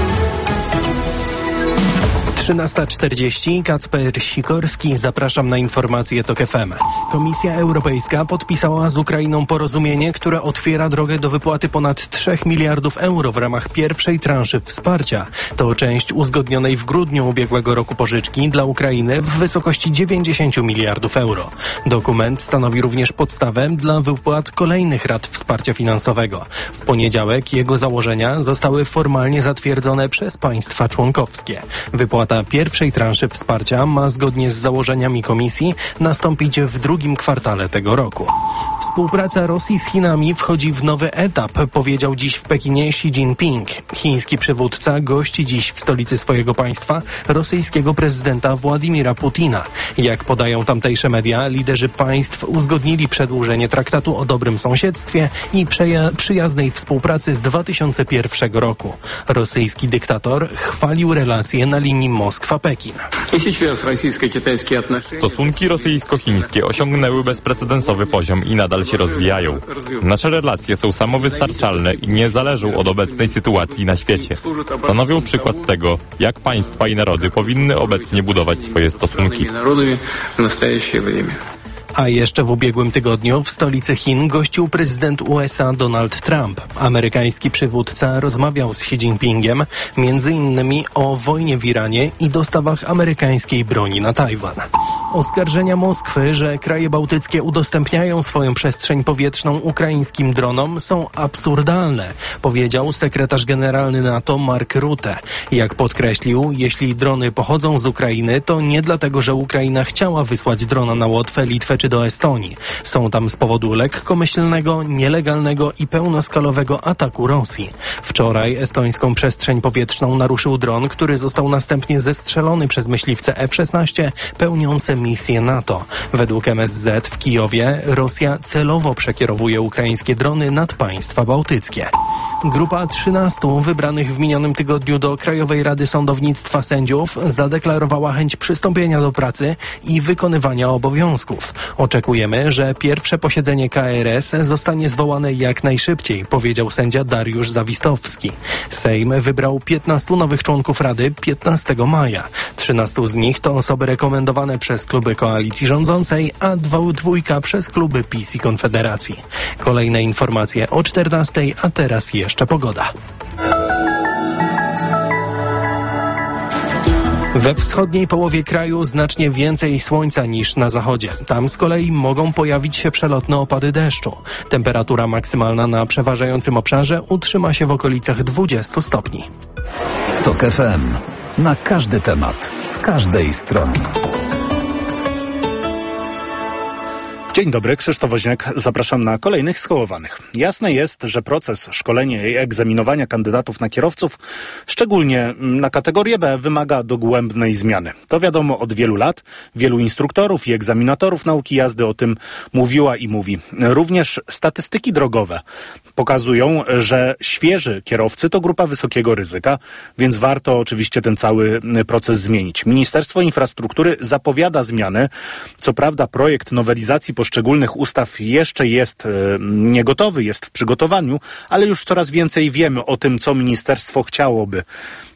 trzynasta czterdzieści, Kacper Sikorski, zapraszam na informacje TOK F M. Komisja Europejska podpisała z Ukrainą porozumienie, które otwiera drogę do wypłaty ponad trzech miliardów euro w ramach pierwszej transzy wsparcia. To część uzgodnionej w grudniu ubiegłego roku pożyczki dla Ukrainy w wysokości dziewięćdziesiąt miliardów euro. Dokument stanowi również podstawę dla wypłat kolejnych rat wsparcia finansowego. W poniedziałek jego założenia zostały formalnie zatwierdzone przez państwa członkowskie. Wypłata pierwszej transzy wsparcia ma zgodnie z założeniami Komisji nastąpić w drugim kwartale tego roku. Współpraca Rosji z Chinami wchodzi w nowy etap, powiedział dziś w Pekinie Xi Jinping. Chiński przywódca gości dziś w stolicy swojego państwa rosyjskiego prezydenta Władimira Putina. Jak podają tamtejsze media, liderzy państw uzgodnili przedłużenie traktatu o dobrym sąsiedztwie i przeja- przyjaznej współpracy z dwa tysiące pierwszego roku. Rosyjski dyktator chwalił relacje na linii Moskwa-Pekin. Stosunki rosyjsko-chińskie osiągnęły bezprecedensowy poziom i nadal się rozwijają. Nasze relacje są samowystarczalne i nie zależą od obecnej sytuacji na świecie. Stanowią przykład tego, jak państwa i narody powinny obecnie budować swoje stosunki. A jeszcze w ubiegłym tygodniu w stolicy Chin gościł prezydent U S A Donald Trump. Amerykański przywódca rozmawiał z Xi Jinpingiem między innymi o wojnie w Iranie i dostawach amerykańskiej broni na Tajwan. Oskarżenia Moskwy, że kraje bałtyckie udostępniają swoją przestrzeń powietrzną ukraińskim dronom, są absurdalne, powiedział sekretarz generalny NATO Mark Rutte. Jak podkreślił, jeśli drony pochodzą z Ukrainy, to nie dlatego, że Ukraina chciała wysłać drona na Łotwę, Litwę czy do Estonii. Są tam z powodu lekkomyślnego, nielegalnego i pełnoskalowego ataku Rosji. Wczoraj estońską przestrzeń powietrzną naruszył dron, który został następnie zestrzelony przez myśliwce F szesnaście pełniące misję NATO. Według M S Z w Kijowie Rosja celowo przekierowuje ukraińskie drony nad państwa bałtyckie. Grupa trzynastu wybranych w minionym tygodniu do Krajowej Rady Sądownictwa sędziów zadeklarowała chęć przystąpienia do pracy i wykonywania obowiązków. Oczekujemy, że pierwsze posiedzenie K R S zostanie zwołane jak najszybciej, powiedział sędzia Dariusz Zawistowski. Sejm wybrał piętnastu nowych członków Rady piętnastego maja. trzynastu z nich to osoby rekomendowane przez kluby koalicji rządzącej, a dwu, dwójka przez kluby PiS i Konfederacji. Kolejne informacje o czternastej, a teraz jeszcze pogoda. We wschodniej połowie kraju znacznie więcej słońca niż na zachodzie. Tam z kolei mogą pojawić się przelotne opady deszczu. Temperatura maksymalna na przeważającym obszarze utrzyma się w okolicach dwudziestu stopni. TOK F M. Na każdy temat, z każdej strony. Dzień dobry, Krzysztof Woźniak. Zapraszam na kolejnych skołowanych. Jasne jest, że proces szkolenia i egzaminowania kandydatów na kierowców, szczególnie na kategorię B, wymaga dogłębnej zmiany. To wiadomo od wielu lat. Wielu instruktorów i egzaminatorów nauki jazdy o tym mówiła i mówi. Również statystyki drogowe pokazują, że świeży kierowcy to grupa wysokiego ryzyka, więc warto oczywiście ten cały proces zmienić. Ministerstwo Infrastruktury zapowiada zmiany. Co prawda projekt nowelizacji poszczególnych ustaw jeszcze jest niegotowy, jest w przygotowaniu, ale już coraz więcej wiemy o tym, co ministerstwo chciałoby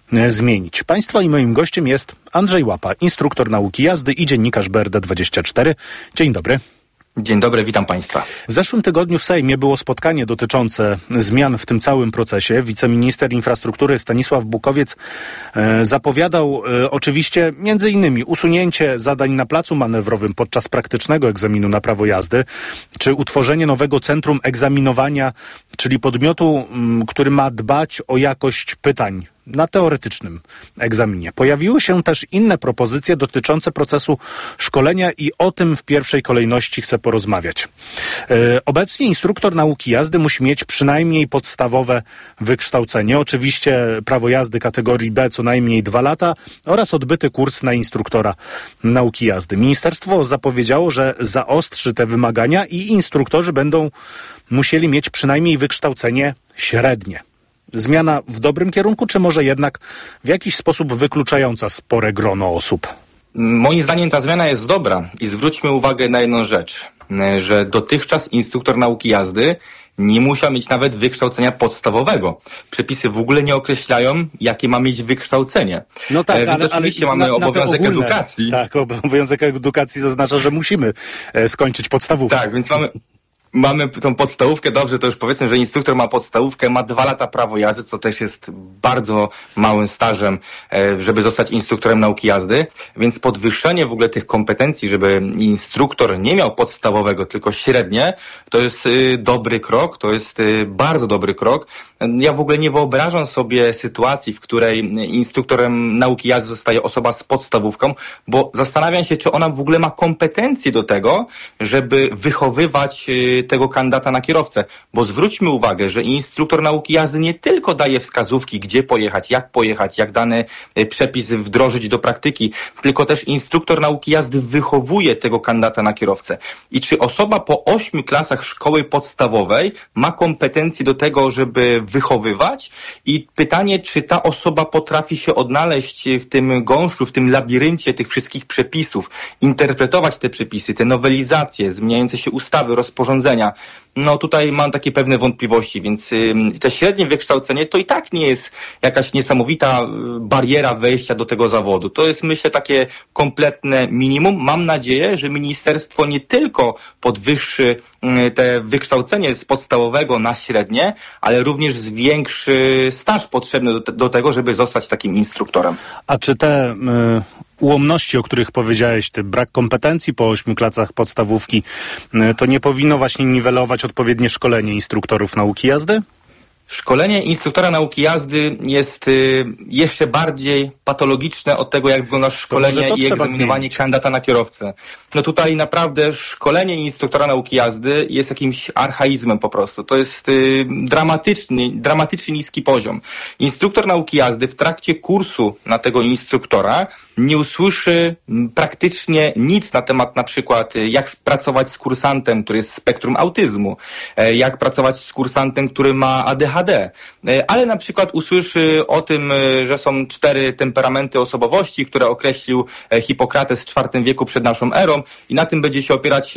zmienić. Państwa i moim gościem jest Andrzej Łapa, instruktor nauki jazdy i dziennikarz B R D dwadzieścia cztery. Dzień dobry. Dzień dobry, witam Państwa. W zeszłym tygodniu w Sejmie było spotkanie dotyczące zmian w tym całym procesie. Wiceminister infrastruktury Stanisław Bukowiec e, zapowiadał e, oczywiście między innymi usunięcie zadań na placu manewrowym podczas praktycznego egzaminu na prawo jazdy, czy utworzenie nowego centrum egzaminowania, czyli podmiotu, m, który ma dbać o jakość pytań na teoretycznym egzaminie. Pojawiły się też inne propozycje dotyczące procesu szkolenia i o tym w pierwszej kolejności chcę porozmawiać. E, obecnie instruktor nauki jazdy musi mieć przynajmniej podstawowe wykształcenie. Oczywiście prawo jazdy kategorii B co najmniej dwa lata oraz odbyty kurs na instruktora nauki jazdy. Ministerstwo zapowiedziało, że zaostrzy te wymagania i instruktorzy będą musieli mieć przynajmniej wykształcenie średnie. Zmiana w dobrym kierunku, czy może jednak w jakiś sposób wykluczająca spore grono osób? Moim zdaniem ta zmiana jest dobra i zwróćmy uwagę na jedną rzecz, że dotychczas instruktor nauki jazdy nie musiał mieć nawet wykształcenia podstawowego. Przepisy w ogóle nie określają, jakie ma mieć wykształcenie. No tak, Więc ale, oczywiście ale mamy na, obowiązek na ogólne, edukacji. Tak, obowiązek edukacji zaznacza, że musimy skończyć podstawówkę. Tak, więc mamy... Mamy tą podstawówkę, dobrze, to już powiedzmy, że instruktor ma podstawówkę, ma dwa lata prawo jazdy, co też jest bardzo małym stażem, żeby zostać instruktorem nauki jazdy, więc podwyższenie w ogóle tych kompetencji, żeby instruktor nie miał podstawowego, tylko średnie, to jest dobry krok, to jest bardzo dobry krok. Ja w ogóle nie wyobrażam sobie sytuacji, w której instruktorem nauki jazdy zostaje osoba z podstawówką, bo zastanawiam się, czy ona w ogóle ma kompetencje do tego, żeby wychowywać tego kandydata na kierowcę, bo zwróćmy uwagę, że instruktor nauki jazdy nie tylko daje wskazówki, gdzie pojechać, jak pojechać, jak dany przepis wdrożyć do praktyki, tylko też instruktor nauki jazdy wychowuje tego kandydata na kierowcę. I czy osoba po ośmiu klasach szkoły podstawowej ma kompetencje do tego, żeby wychowywać? I pytanie, czy ta osoba potrafi się odnaleźć w tym gąszczu, w tym labiryncie tych wszystkich przepisów, interpretować te przepisy, te nowelizacje, zmieniające się ustawy, rozporządzenia. No tutaj mam takie pewne wątpliwości, więc y, te średnie wykształcenie to i tak nie jest jakaś niesamowita bariera wejścia do tego zawodu. To jest, myślę, takie kompletne minimum. Mam nadzieję, że ministerstwo nie tylko podwyższy y, te wykształcenie z podstawowego na średnie, ale również zwiększy staż potrzebny do, do tego, żeby zostać takim instruktorem. A czy te y, ułomności, o których powiedziałeś, ty brak kompetencji po ośmiu klasach podstawówki, y, to nie powinno właśnie niwelować odpowiednie szkolenie instruktorów nauki jazdy? Szkolenie instruktora nauki jazdy jest y, jeszcze bardziej patologiczne od tego, jak wygląda szkolenie i egzaminowanie kandydata na kierowcę. No tutaj naprawdę szkolenie instruktora nauki jazdy jest jakimś archaizmem po prostu. To jest y, dramatyczny, dramatycznie niski poziom. Instruktor nauki jazdy w trakcie kursu na tego instruktora nie usłyszy praktycznie nic na temat na przykład jak pracować z kursantem, który jest z spektrum autyzmu, jak pracować z kursantem, który ma A D H D, ale na przykład usłyszy o tym, że są cztery temperamenty osobowości, które określił Hipokrates w czwartym wieku przed naszą erą i na tym będzie się opierać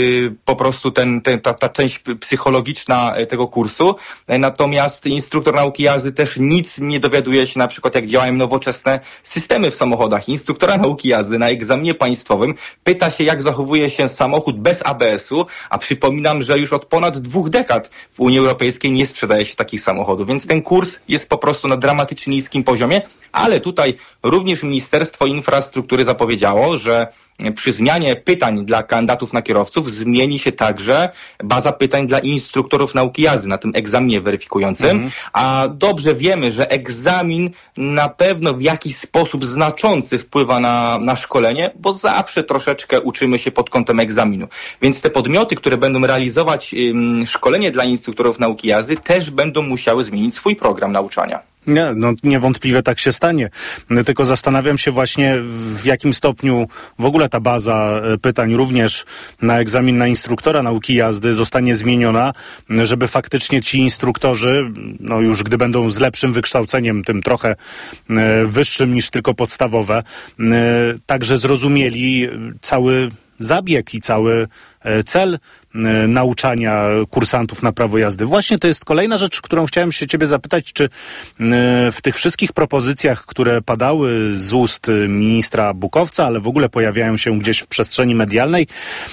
po prostu ten, ten, ta, ta część psychologiczna tego kursu. Natomiast instruktor nauki jazdy też nic nie dowiaduje się na przykład jak działają nowoczesne systemy w samochodach. Instruktora nauki jazdy na egzaminie państwowym pyta się, jak zachowuje się samochód bez A B S u, a przypominam, że już od ponad dwóch dekad w Unii Europejskiej nie sprzedaje się takich samochodów, więc ten kurs jest po prostu na dramatycznie niskim poziomie, ale tutaj również Ministerstwo Infrastruktury zapowiedziało, że przy zmianie pytań dla kandydatów na kierowców zmieni się także baza pytań dla instruktorów nauki jazdy na tym egzaminie weryfikującym, mhm. a dobrze wiemy, że egzamin na pewno w jakiś sposób znaczący wpływa na, na szkolenie, bo zawsze troszeczkę uczymy się pod kątem egzaminu. Więc te podmioty, które będą realizować ym, szkolenie dla instruktorów nauki jazdy, też będą musiały zmienić swój program nauczania. Nie, no niewątpliwie tak się stanie. Tylko zastanawiam się właśnie, w jakim stopniu w ogóle ta baza pytań również na egzamin na instruktora nauki jazdy zostanie zmieniona, żeby faktycznie ci instruktorzy, no już gdy będą z lepszym wykształceniem, tym trochę wyższym niż tylko podstawowe, także zrozumieli cały zabieg i cały cel nauczania kursantów na prawo jazdy. Właśnie to jest kolejna rzecz, którą chciałem się ciebie zapytać, czy w tych wszystkich propozycjach, które padały z ust ministra Bukowca, ale w ogóle pojawiają się gdzieś w przestrzeni medialnej,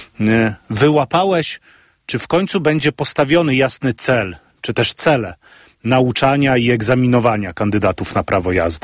wyłapałeś, czy w końcu będzie postawiony jasny cel, czy też cele nauczania i egzaminowania kandydatów na prawo jazdy?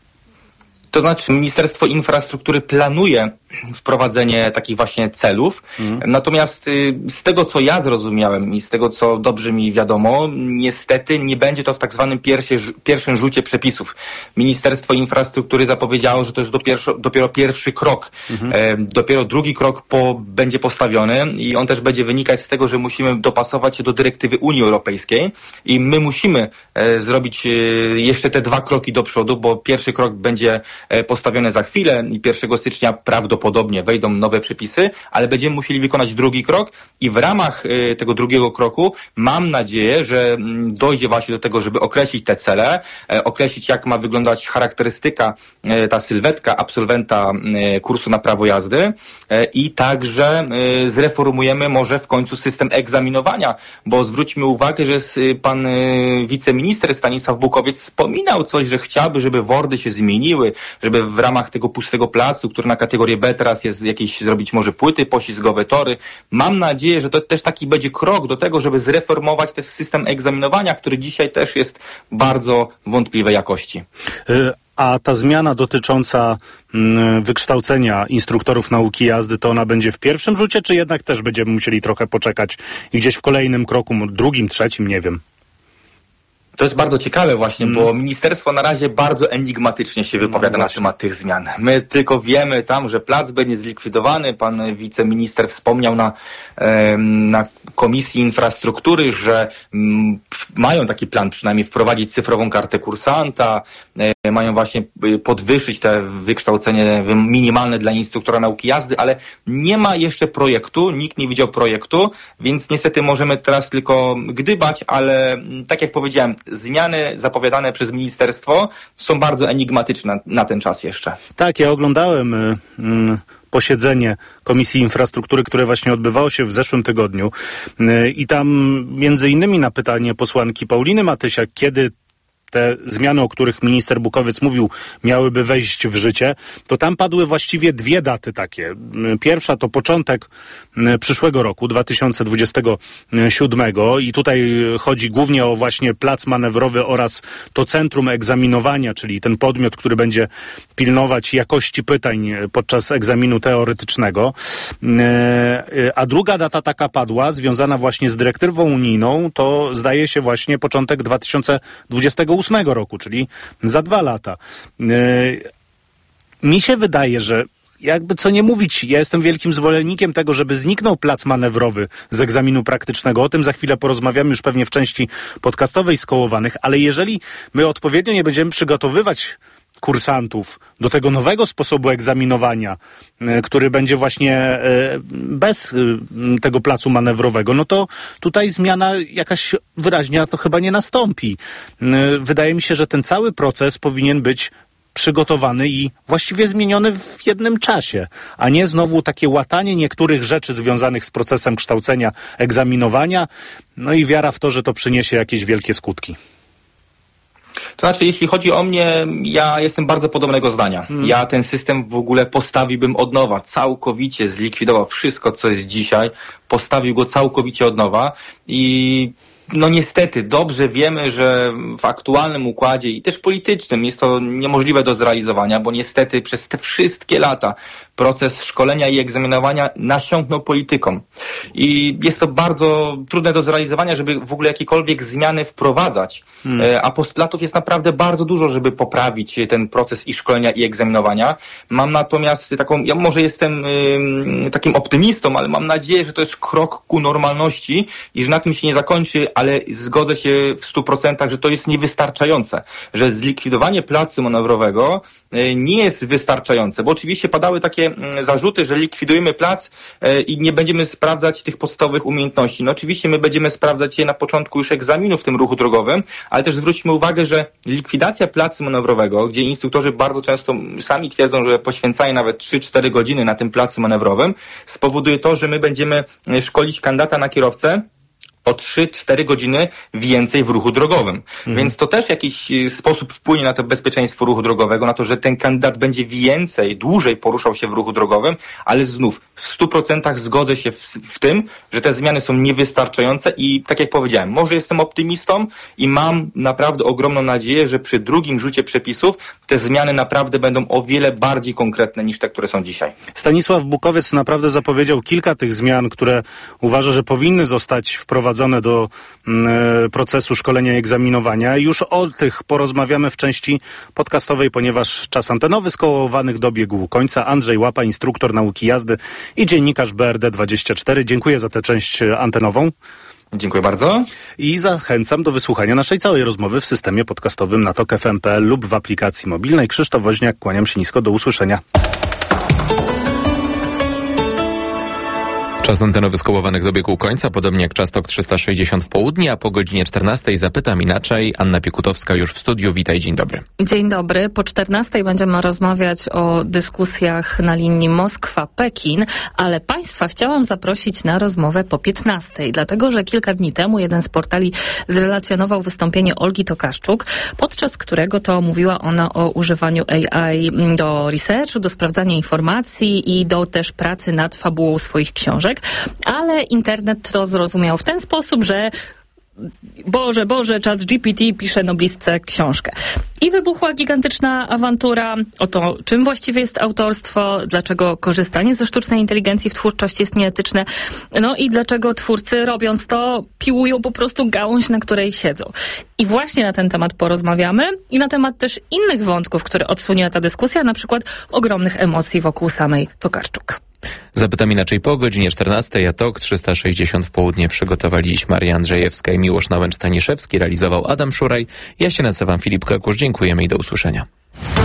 To znaczy Ministerstwo Infrastruktury planuje wprowadzenie takich właśnie celów, mm. natomiast y, z tego, co ja zrozumiałem i z tego, co dobrze mi wiadomo, niestety nie będzie to w tak zwanym pierwszy, pierwszym rzucie przepisów. Ministerstwo Infrastruktury zapowiedziało, że to jest dopiero, dopiero pierwszy krok. Mm-hmm. E, dopiero drugi krok po, będzie postawiony i on też będzie wynikać z tego, że musimy dopasować się do dyrektywy Unii Europejskiej i my musimy e, zrobić e, jeszcze te dwa kroki do przodu, bo pierwszy krok będzie e, postawiony za chwilę i pierwszego stycznia prawdopodobnie Podobnie wejdą nowe przepisy, ale będziemy musieli wykonać drugi krok i w ramach y, tego drugiego kroku mam nadzieję, że y, dojdzie właśnie do tego, żeby określić te cele, y, określić jak ma wyglądać charakterystyka, y, ta sylwetka absolwenta y, kursu na prawo jazdy y, i także y, zreformujemy może w końcu system egzaminowania, bo zwróćmy uwagę, że y, pan y, wiceminister Stanisław Bukowiec wspominał coś, że chciałby, żeby WORDy się zmieniły, żeby w ramach tego pustego placu, który na kategorię B teraz jest jakieś, zrobić może płyty poślizgowe, tory. Mam nadzieję, że to też taki będzie krok do tego, żeby zreformować ten system egzaminowania, który dzisiaj też jest bardzo wątpliwej jakości. A ta zmiana dotycząca wykształcenia instruktorów nauki jazdy, to ona będzie w pierwszym rzucie, czy jednak też będziemy musieli trochę poczekać i gdzieś w kolejnym kroku, drugim, trzecim, nie wiem? To jest bardzo ciekawe właśnie, mm. bo ministerstwo na razie bardzo enigmatycznie się wypowiada no na temat tych zmian. My tylko wiemy tam, że plac będzie zlikwidowany. Pan wiceminister wspomniał na, na Komisji Infrastruktury, że mają taki plan przynajmniej wprowadzić cyfrową kartę kursanta, mają właśnie podwyższyć te wykształcenie minimalne dla instruktora nauki jazdy, ale nie ma jeszcze projektu, nikt nie widział projektu, więc niestety możemy teraz tylko gdybać, ale tak jak powiedziałem, zmiany zapowiadane przez ministerstwo są bardzo enigmatyczne na ten czas jeszcze. Tak, ja oglądałem y, y, posiedzenie Komisji Infrastruktury, które właśnie odbywało się w zeszłym tygodniu y, i tam między innymi na pytanie posłanki Pauliny Matysiak, kiedy te zmiany, o których minister Bukowiec mówił, miałyby wejść w życie, to tam padły właściwie dwie daty takie. Pierwsza to początek przyszłego roku, dwa tysiące dwudziestego siódmego i tutaj chodzi głównie o właśnie plac manewrowy oraz to centrum egzaminowania, czyli ten podmiot, który będzie pilnować jakości pytań podczas egzaminu teoretycznego. A druga data taka padła, związana właśnie z dyrektywą unijną, to zdaje się właśnie początek dwa tysiące dwudziestego ósmego roku, czyli za dwa lata. Mi się wydaje, że jakby co nie mówić, ja jestem wielkim zwolennikiem tego, żeby zniknął plac manewrowy z egzaminu praktycznego. O tym za chwilę porozmawiamy już pewnie w części podcastowej Skołowanych, ale jeżeli my odpowiednio nie będziemy przygotowywać kursantów do tego nowego sposobu egzaminowania, który będzie właśnie bez tego placu manewrowego, no to tutaj zmiana jakaś wyraźna to chyba nie nastąpi. Wydaje mi się, że ten cały proces powinien być przygotowany i właściwie zmieniony w jednym czasie, a nie znowu takie łatanie niektórych rzeczy związanych z procesem kształcenia, egzaminowania, no i wiara w to, że to przyniesie jakieś wielkie skutki. To znaczy, jeśli chodzi o mnie, ja jestem bardzo podobnego zdania. Hmm. Ja ten system w ogóle postawiłbym od nowa, całkowicie zlikwidował wszystko, co jest dzisiaj, postawił go całkowicie od nowa i no niestety dobrze wiemy, że w aktualnym układzie i też politycznym jest to niemożliwe do zrealizowania, bo niestety przez te wszystkie lata proces szkolenia i egzaminowania nasiąknął polityką. I jest to bardzo trudne do zrealizowania, żeby w ogóle jakiekolwiek zmiany wprowadzać. Hmm. A postulatów jest naprawdę bardzo dużo, żeby poprawić ten proces i szkolenia i egzaminowania. Mam natomiast taką, ja może jestem y, takim optymistą, ale mam nadzieję, że to jest krok ku normalności i że na tym się nie zakończy ale zgodzę się w stu procentach, że to jest niewystarczające, że zlikwidowanie placu manewrowego nie jest wystarczające, bo oczywiście padały takie zarzuty, że likwidujemy plac i nie będziemy sprawdzać tych podstawowych umiejętności. No oczywiście my będziemy sprawdzać je na początku już egzaminu w tym ruchu drogowym, ale też zwróćmy uwagę, że likwidacja placu manewrowego, gdzie instruktorzy bardzo często sami twierdzą, że poświęcają nawet trzy cztery godziny na tym placu manewrowym, spowoduje to, że my będziemy szkolić kandydata na kierowcę o trzy cztery godziny więcej w ruchu drogowym. Mhm. Więc to też w jakiś sposób wpłynie na to bezpieczeństwo ruchu drogowego, na to, że ten kandydat będzie więcej, dłużej poruszał się w ruchu drogowym, ale znów w stu procentach zgodzę się w, w tym, że te zmiany są niewystarczające i tak jak powiedziałem, może jestem optymistą i mam naprawdę ogromną nadzieję, że przy drugim rzucie przepisów te zmiany naprawdę będą o wiele bardziej konkretne niż te, które są dzisiaj. Stanisław Bukowiec naprawdę zapowiedział kilka tych zmian, które uważa, że powinny zostać wprowadzone do y, procesu szkolenia i egzaminowania. Już o tych porozmawiamy w części podcastowej, ponieważ czas antenowy skołowanych dobiegł końca. Andrzej Łapa, instruktor nauki jazdy i dziennikarz B R D dwadzieścia cztery. Dziękuję za tę część antenową. Dziękuję bardzo. I zachęcam do wysłuchania naszej całej rozmowy w systemie podcastowym na tok f m kropka p l lub w aplikacji mobilnej. Krzysztof Woźniak, kłaniam się nisko, do usłyszenia. Czas antenowy skołowanych dobiegł końca, podobnie jak czas tok trzysta sześćdziesiąt w południe, a po godzinie czternastej zapytam inaczej. Anna Piekutowska już w studiu. Witaj, dzień dobry. Dzień dobry. Po czternastej będziemy rozmawiać o dyskusjach na linii Moskwa-Pekin, ale Państwa chciałam zaprosić na rozmowę po piętnastej, dlatego że kilka dni temu jeden z portali zrelacjonował wystąpienie Olgi Tokarczuk, podczas którego to mówiła ona o używaniu A I do researchu, do sprawdzania informacji i do też pracy nad fabułą swoich książek. Ale internet to zrozumiał w ten sposób, że Boże, Boże, czat G P T pisze noblistce książkę. I wybuchła gigantyczna awantura o to, czym właściwie jest autorstwo, dlaczego korzystanie ze sztucznej inteligencji w twórczości jest nieetyczne, no i dlaczego twórcy, robiąc to, piłują po prostu gałąź, na której siedzą. I właśnie na ten temat porozmawiamy i na temat też innych wątków, które odsłoniła ta dyskusja, na przykład ogromnych emocji wokół samej Tokarczuk. Zapytam inaczej po godzinie czternastej, a tok trzysta sześćdziesiąt w południe przygotowali dziś Maria Andrzejewska i Miłosz Nałęcz-Staniszewski, realizował Adam Szuraj. Ja się nazywam Filip Kakusz, dziękujemy i do usłyszenia.